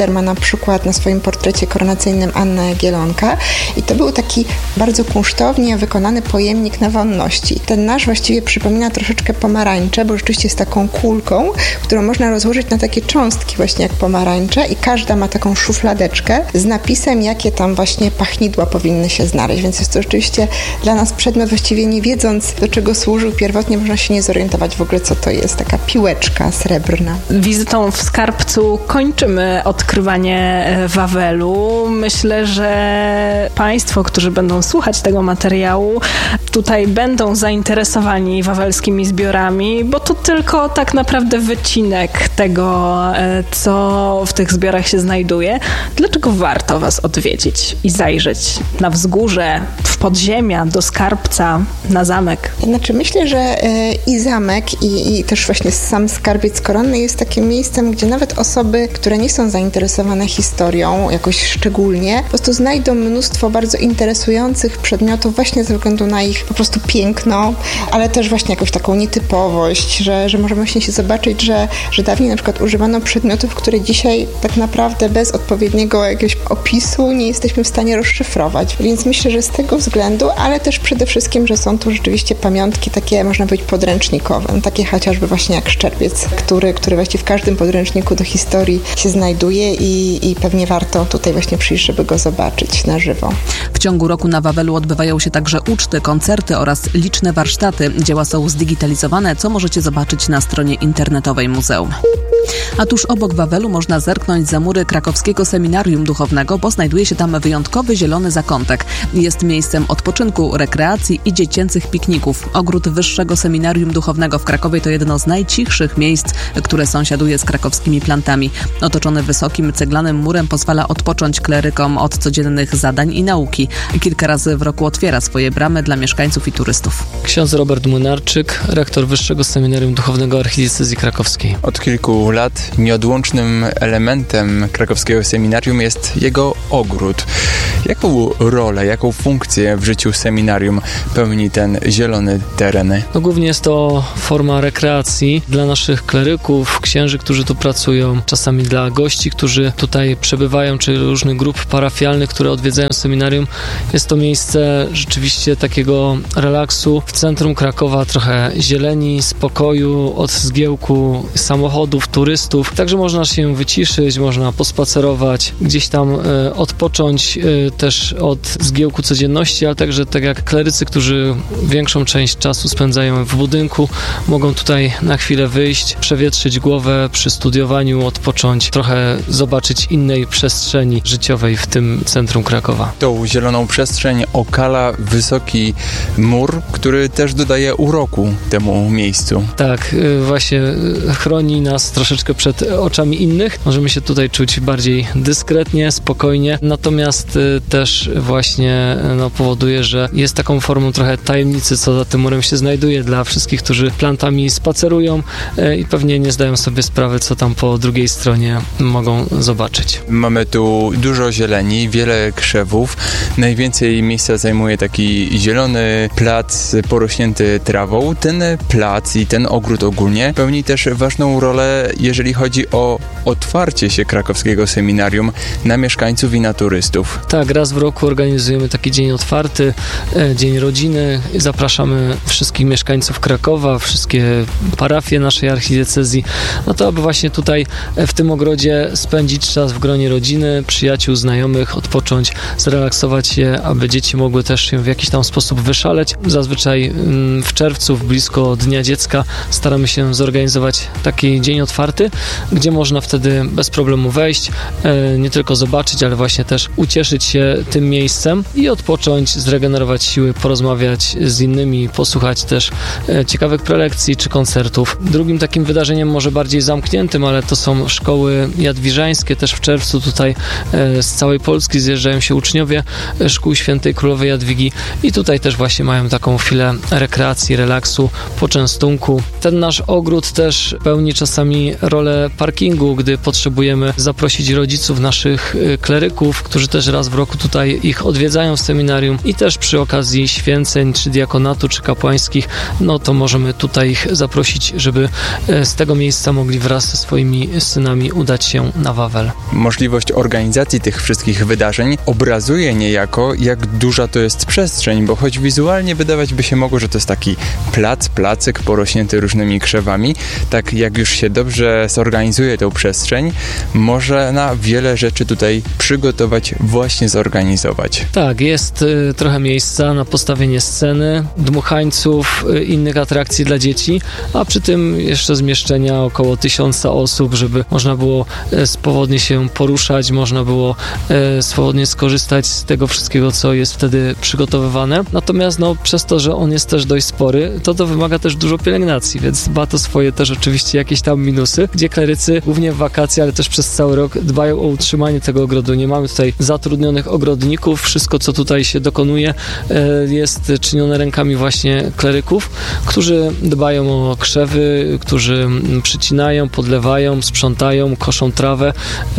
Cezar ma na przykład na swoim portrecie koronacyjnym Annę Jagiellonka i to był taki bardzo kunsztownie wykonany pojemnik na wonności. Ten nasz właściwie przypomina troszeczkę pomarańczę, bo rzeczywiście jest taką kulką, którą można rozłożyć na takie cząstki właśnie jak pomarańcze i każda ma taką szufladeczkę z napisem, jakie tam właśnie pachnidła powinny się znaleźć, więc jest to rzeczywiście dla nas przedmiot, właściwie nie wiedząc, do czego służył pierwotnie, można się nie zorientować w ogóle, co to jest, taka piłeczka srebrna. Wizytą w skarbcu kończymy odkrywanie Wawelu. Myślę, że Państwo, którzy będą słuchać tego materiału, tutaj będą zainteresowani wawelskimi zbiorami, bo to tylko tak naprawdę wycinek tego, co w tych zbiorach się znajduje. Dlaczego warto Was odwiedzić i zajrzeć na wzgórze, w podziemia, do skarbca, na zamek? Znaczy myślę, że i zamek, i, i też właśnie sam skarbiec koronny jest takim miejscem, gdzie nawet osoby, które nie są zainteresowane historią jakoś szczególnie, po prostu znajdą mnóstwo bardzo interesujących przedmiotów właśnie ze względu na ich po prostu piękno, ale też właśnie jakąś taką nietypowość, że, że możemy właśnie się zobaczyć, że, że dawniej na przykład używano przedmiotów, które dzisiaj tak naprawdę bez odpowiedniego jakiegoś opisu nie jesteśmy w stanie rozszyfrować. Więc myślę, że z tego względu, ale też przede wszystkim, że są tu rzeczywiście pamiątki takie, można powiedzieć, podręcznikowe. Takie chociażby właśnie jak Szczerbiec, który, który właściwie w każdym podręczniku do historii się znajduje i, i pewnie warto tutaj właśnie przyjść, żeby go zobaczyć na żywo. W ciągu roku na Wawelu odbywają się także uczty, koncerty oraz liczne warsztaty. Dzieła są zdigitalizowane, co możecie zobaczyć na stronie internetowej muzeum. A tuż obok Wawelu można zerknąć za mury krakowskiego seminarium duchownego, bo znajduje się tam wyjątkowy zielony zakątek. Jest miejscem odpoczynku, rekreacji i dziecięcych pikników. Ogród Wyższego Seminarium Duchownego w Krakowie to jedno z najcichszych miejsc, które sąsiaduje z krakowskimi plantami. Otoczony wysokim ceglanym murem pozwala odpocząć klerykom od codziennych zadań i nauki. Kilka razy w roku otwiera swoje bramy dla mieszkańców i turystów. Ksiądz Robert Młynarczyk, rektor Wyższego Seminarium Duchownego Archidiecezji Krakowskiej. Od kilku lat nieodłącznym elementem krakowskiego seminarium jest jego ogród. Jaką rolę, jaką funkcję w życiu seminarium pełni ten zielony teren? No głównie jest to forma rekreacji dla naszych kleryków, księży, którzy tu pracują, czasami dla gości, którzy tutaj przebywają, czy różnych grup parafialnych, które odwiedzają seminarium. Jest to miejsce rzeczywiście takiego relaksu w centrum Krakowa, trochę zieleni, spokoju, od zgiełku samochodów, turystów. Także można się wyciszyć, można pospacerować, gdzieś tam e, odpocząć e, też od zgiełku codzienności, ale także tak jak klerycy, którzy większą część czasu spędzają w budynku, mogą tutaj na chwilę wyjść, przewietrzyć głowę przy studiowaniu, odpocząć, trochę zobaczyć innej przestrzeni życiowej w tym centrum Krakowa. Tą zieloną przestrzeń okala wysoki mur, który też dodaje uroku temu miejscu. Tak, właśnie chroni nas troszeczkę przed oczami innych. Możemy się tutaj czuć bardziej dyskretnie, spokojnie, natomiast też właśnie no, powoduje, że jest taką formą trochę tajemnicy, co za tym murem się znajduje dla wszystkich, którzy plantami spacerują i pewnie nie zdają sobie sprawy, co tam po drugiej stronie mogą zobaczyć. Mamy tu dużo zieleni, wiele krzewów. Najwięcej miejsca zajmuje taki zielony plac porośnięty trawą. Ten plac i ten ogród ogólnie pełni też ważną rolę, jeżeli chodzi o otwarcie się krakowskiego seminarium na mieszkańców i na turystów. Tak, raz w roku organizujemy taki dzień otwarty, Dzień Rodziny. Zapraszamy wszystkich mieszkańców Krakowa, wszystkie parafie naszej archidiecezji, no to aby właśnie tutaj w tym ogrodzie spędzić czas w gronie rodziny, przyjaciół, znajomych, odpocząć, zrelaksować się, aby dzieci mogły też się w jakiś tam sposób wyszaleć. Zazwyczaj w czerwcu, w blisko Dnia Dziecka, staramy się zorganizować taki dzień otwarty, gdzie można wtedy bez problemu wejść, nie tylko zobaczyć, ale właśnie też ucieszyć się tym miejscem i odpocząć, zregenerować siły, porozmawiać z innymi, posłuchać też ciekawych prelekcji czy koncertów. Drugim takim wydarzeniem, może bardziej zamkniętym, ale to są szkoły jadwiżańskie. Też w czerwcu tutaj z całej Polski zjeżdżają się uczniowie szkół Świętej Królowej Jadwigi i tutaj też właśnie mają taką chwilę rekreacji, relaksu, poczęstunku. Ten nasz ogród też pełni czasami rolę parkingu, gdy potrzebujemy zaprosić rodziców naszych kleryków, którzy też raz w roku tutaj ich odwiedzają w seminarium i też przy okazji święceń, czy diakonatu, czy kapłańskich, no to możemy tutaj ich zaprosić, żeby z tego miejsca mogli wraz ze swoimi synami udać się na Wawel. Możliwość organizacji tych wszystkich wydarzeń obrazuje niejako, jak duża to jest przestrzeń, bo choć wizualnie wydawać by się mogło, że to jest taki plac, placyk porośnięty różnymi krzewami, tak jak już się dobrze zorganizuje tę przestrzeń, można wiele rzeczy tutaj przygotować, właśnie zorganizować. Tak, jest y, trochę miejsca na postawienie sceny, dmuchańców, y, innych atrakcji dla dzieci, a przy tym jeszcze zmieszczenia około tysiąca osób, żeby można było y, swobodnie się poruszać, można było y, swobodnie skorzystać z tego wszystkiego, co jest wtedy przygotowywane. Natomiast no, przez to, że on jest też dość spory, to to wymaga też dużo pielęgnacji, więc ma to swoje też oczywiście jakieś tam minusy, gdzie klerycy głównie w wakacje, ale też przez cały rok dbają o utrzymanie tego ogrodu. Nie mamy tutaj zatrudnionych ogrodników, wszystko co tutaj się dokonuje jest czynione rękami właśnie kleryków, którzy dbają o krzewy, którzy przycinają, podlewają, sprzątają, koszą trawę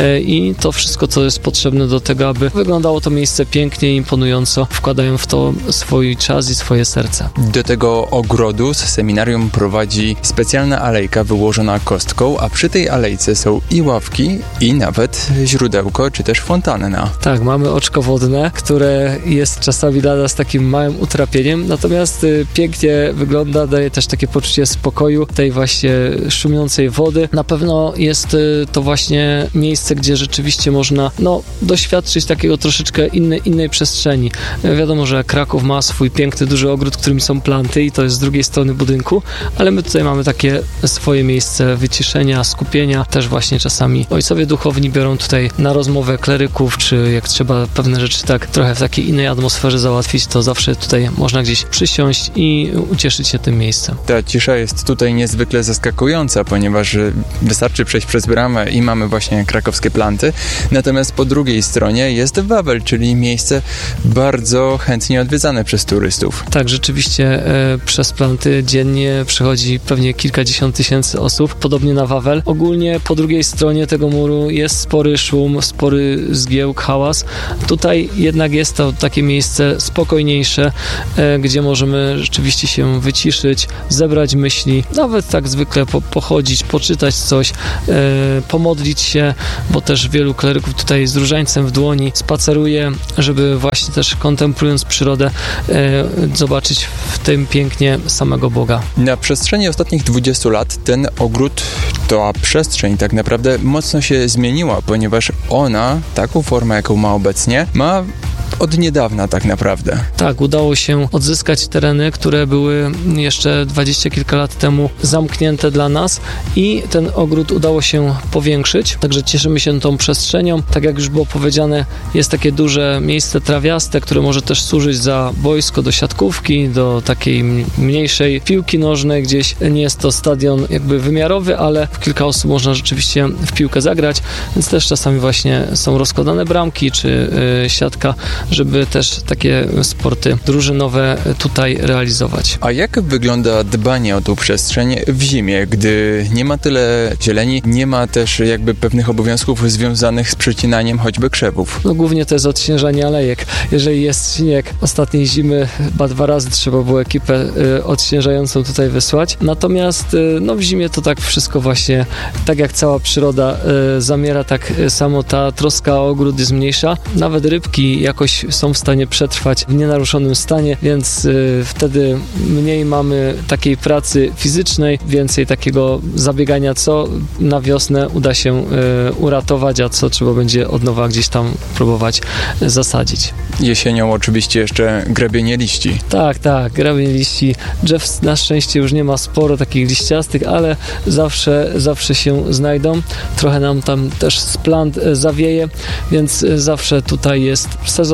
i to wszystko, co jest potrzebne do tego, aby wyglądało to miejsce pięknie i imponująco, wkładają w to swój czas i swoje serce. Do tego ogrodu z seminarium prowadzi specjalna alejka wyłożona kostką, a przy tej alejce są i ławki, i nawet źródełko, czy też fontanna. Tak, mamy oczko wodne, które jest czasami dla nas takim małym utrapieniem, natomiast y, pięknie wygląda, daje też takie poczucie spokoju, tej właśnie szumiącej wody. Na pewno jest y, to właśnie miejsce, gdzie rzeczywiście można no, doświadczyć takiego troszeczkę innej, innej przestrzeni. Y, wiadomo, że Kraków ma swój piękny, duży ogród, którym są planty i to jest z drugiej strony budynku, ale my tutaj mamy takie swoje miejsce wyciszenia, skupienia. Też właśnie czasami ojcowie duchowni biorą tutaj na rozmowę kleryków, czy jak trzeba pewne rzeczy tak trochę w takiej innej atmosferze załatwić, to zawsze tutaj można gdzieś przysiąść i ucieszyć się tym miejscem. Ta cisza jest tutaj niezwykle zaskakująca, ponieważ wystarczy przejść przez bramę i mamy właśnie krakowskie planty, natomiast po drugiej stronie jest Wawel, czyli miejsce bardzo chętnie odwiedzane przez turystów. Tak, rzeczywiście e, przez planty dziennie przychodzi pewnie kilkadziesiąt tysięcy osób, podobnie na Wawel. Ogólnie po drugiej stronie tego muru jest spory szum, spory zgiełk, hałas. Tutaj jednak jest to takie miejsce spokojniejsze, e, gdzie możemy rzeczywiście się wyciszyć, zebrać myśli, nawet tak zwykle po, pochodzić, poczytać coś, e, pomodlić się, bo też wielu kleryków tutaj z różańcem w dłoni spaceruje, żeby właśnie też kontemplując przyrodę e, zobaczyć w tym pięknie samego Boga. Na przestrzeni ostatnich dwudziestu lat ten ogród, ta przestrzeń tak naprawdę mocno się zmieniła, ponieważ ona, taką formę jaką ma obecnie, ma od niedawna tak naprawdę. Tak, udało się odzyskać tereny, które były jeszcze dwadzieścia kilka lat temu zamknięte dla nas i ten ogród udało się powiększyć, także cieszymy się tą przestrzenią. Tak jak już było powiedziane, jest takie duże miejsce trawiaste, które może też służyć za boisko do siatkówki, do takiej mniejszej piłki nożnej gdzieś. Nie jest to stadion jakby wymiarowy, ale w kilka osób można rzeczywiście w piłkę zagrać, więc też czasami właśnie są rozkładane bramki czy y, siatka, żeby też takie sporty drużynowe tutaj realizować. A jak wygląda dbanie o tą przestrzeń w zimie, gdy nie ma tyle zieleni, nie ma też jakby pewnych obowiązków związanych z przecinaniem choćby krzewów? No głównie to jest odśnieżanie alejek. Jeżeli jest śnieg, ostatniej zimy chyba dwa razy trzeba było ekipę y, odśnieżającą tutaj wysłać. Natomiast y, no w zimie to tak wszystko właśnie, tak jak cała przyroda y, zamiera, tak samo ta troska o ogród jest mniejsza. Nawet rybki jakoś są w stanie przetrwać w nienaruszonym stanie, więc y, wtedy mniej mamy takiej pracy fizycznej, więcej takiego zabiegania, co na wiosnę uda się y, uratować, a co trzeba będzie od nowa gdzieś tam próbować y, zasadzić. Jesienią oczywiście jeszcze grabienie liści. Tak, tak, grabienie liści. Drzew na szczęście już nie ma sporo takich liściastych, ale zawsze, zawsze się znajdą. Trochę nam tam też z plant y, zawieje, więc y, zawsze tutaj jest sezon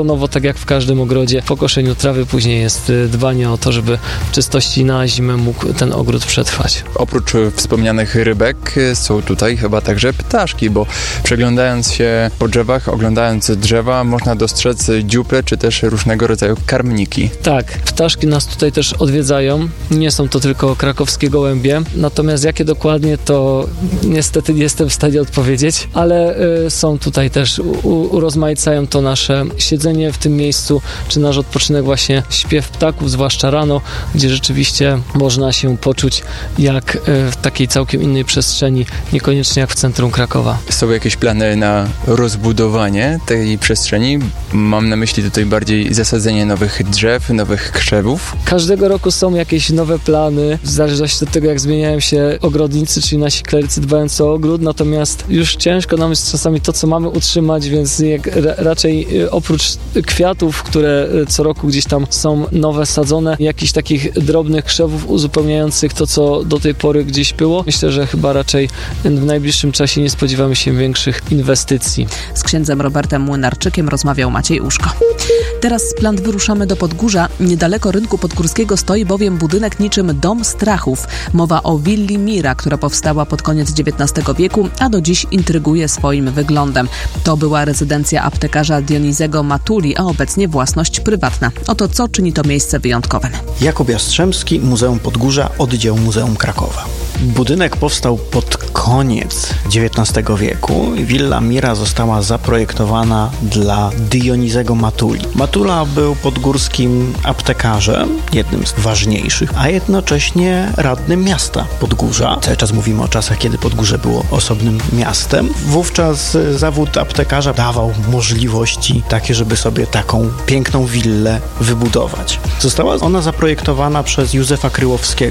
sezonowo, tak jak w każdym ogrodzie, po koszeniu trawy później jest dbanie o to, żeby w czystości na zimę mógł ten ogród przetrwać. Oprócz wspomnianych rybek są tutaj chyba także ptaszki, bo przeglądając się po drzewach, oglądając drzewa, można dostrzec dziuple czy też różnego rodzaju karmniki. Tak, ptaszki nas tutaj też odwiedzają. Nie są to tylko krakowskie gołębie, natomiast jakie dokładnie, to niestety nie jestem w stanie odpowiedzieć, ale y, są tutaj też, u, urozmaicają to nasze siedzenie w tym miejscu, czy nasz odpoczynek, właśnie śpiew ptaków, zwłaszcza rano, gdzie rzeczywiście można się poczuć jak y, w takiej całkiem innej przestrzeni, niekoniecznie jak w centrum Krakowa. Są jakieś plany na rozbudowanie tej przestrzeni? Mam na myśli tutaj bardziej zasadzenie nowych drzew, nowych krzewów. Każdego roku są jakieś nowe plany, w zależności od tego, jak zmieniają się ogrodnicy, czyli nasi klerycy dbający o ogród, natomiast już ciężko nam jest czasami to, co mamy utrzymać, więc jak ra- raczej oprócz kwiatów, które co roku gdzieś tam są nowe, sadzone, jakichś takich drobnych krzewów uzupełniających to, co do tej pory gdzieś było. Myślę, że chyba raczej w najbliższym czasie nie spodziewamy się większych inwestycji. Z księdzem Robertem Młynarczykiem rozmawiał Maciej Uszko. Teraz z Plant wyruszamy do Podgórza. Niedaleko rynku podgórskiego stoi bowiem budynek niczym Dom Strachów. Mowa o willi Mira, która powstała pod koniec dziewiętnastego wieku, a do dziś intryguje swoim wyglądem. To była rezydencja aptekarza Dionizego Matuli, a obecnie własność prywatna. Oto co czyni to miejsce wyjątkowym. Jakub Jastrzębski, Muzeum Podgórza, oddział Muzeum Krakowa. Budynek powstał pod koniec dziewiętnastego wieku. Willa Mira została zaprojektowana dla Dionizego Matuli. Matula był podgórskim aptekarzem, jednym z ważniejszych, a jednocześnie radnym miasta Podgórza. Cały czas mówimy o czasach, kiedy Podgórze było osobnym miastem. Wówczas zawód aptekarza dawał możliwości takie, żeby sobie taką piękną willę wybudować. Została ona zaprojektowana przez Józefa Kryłowskiego.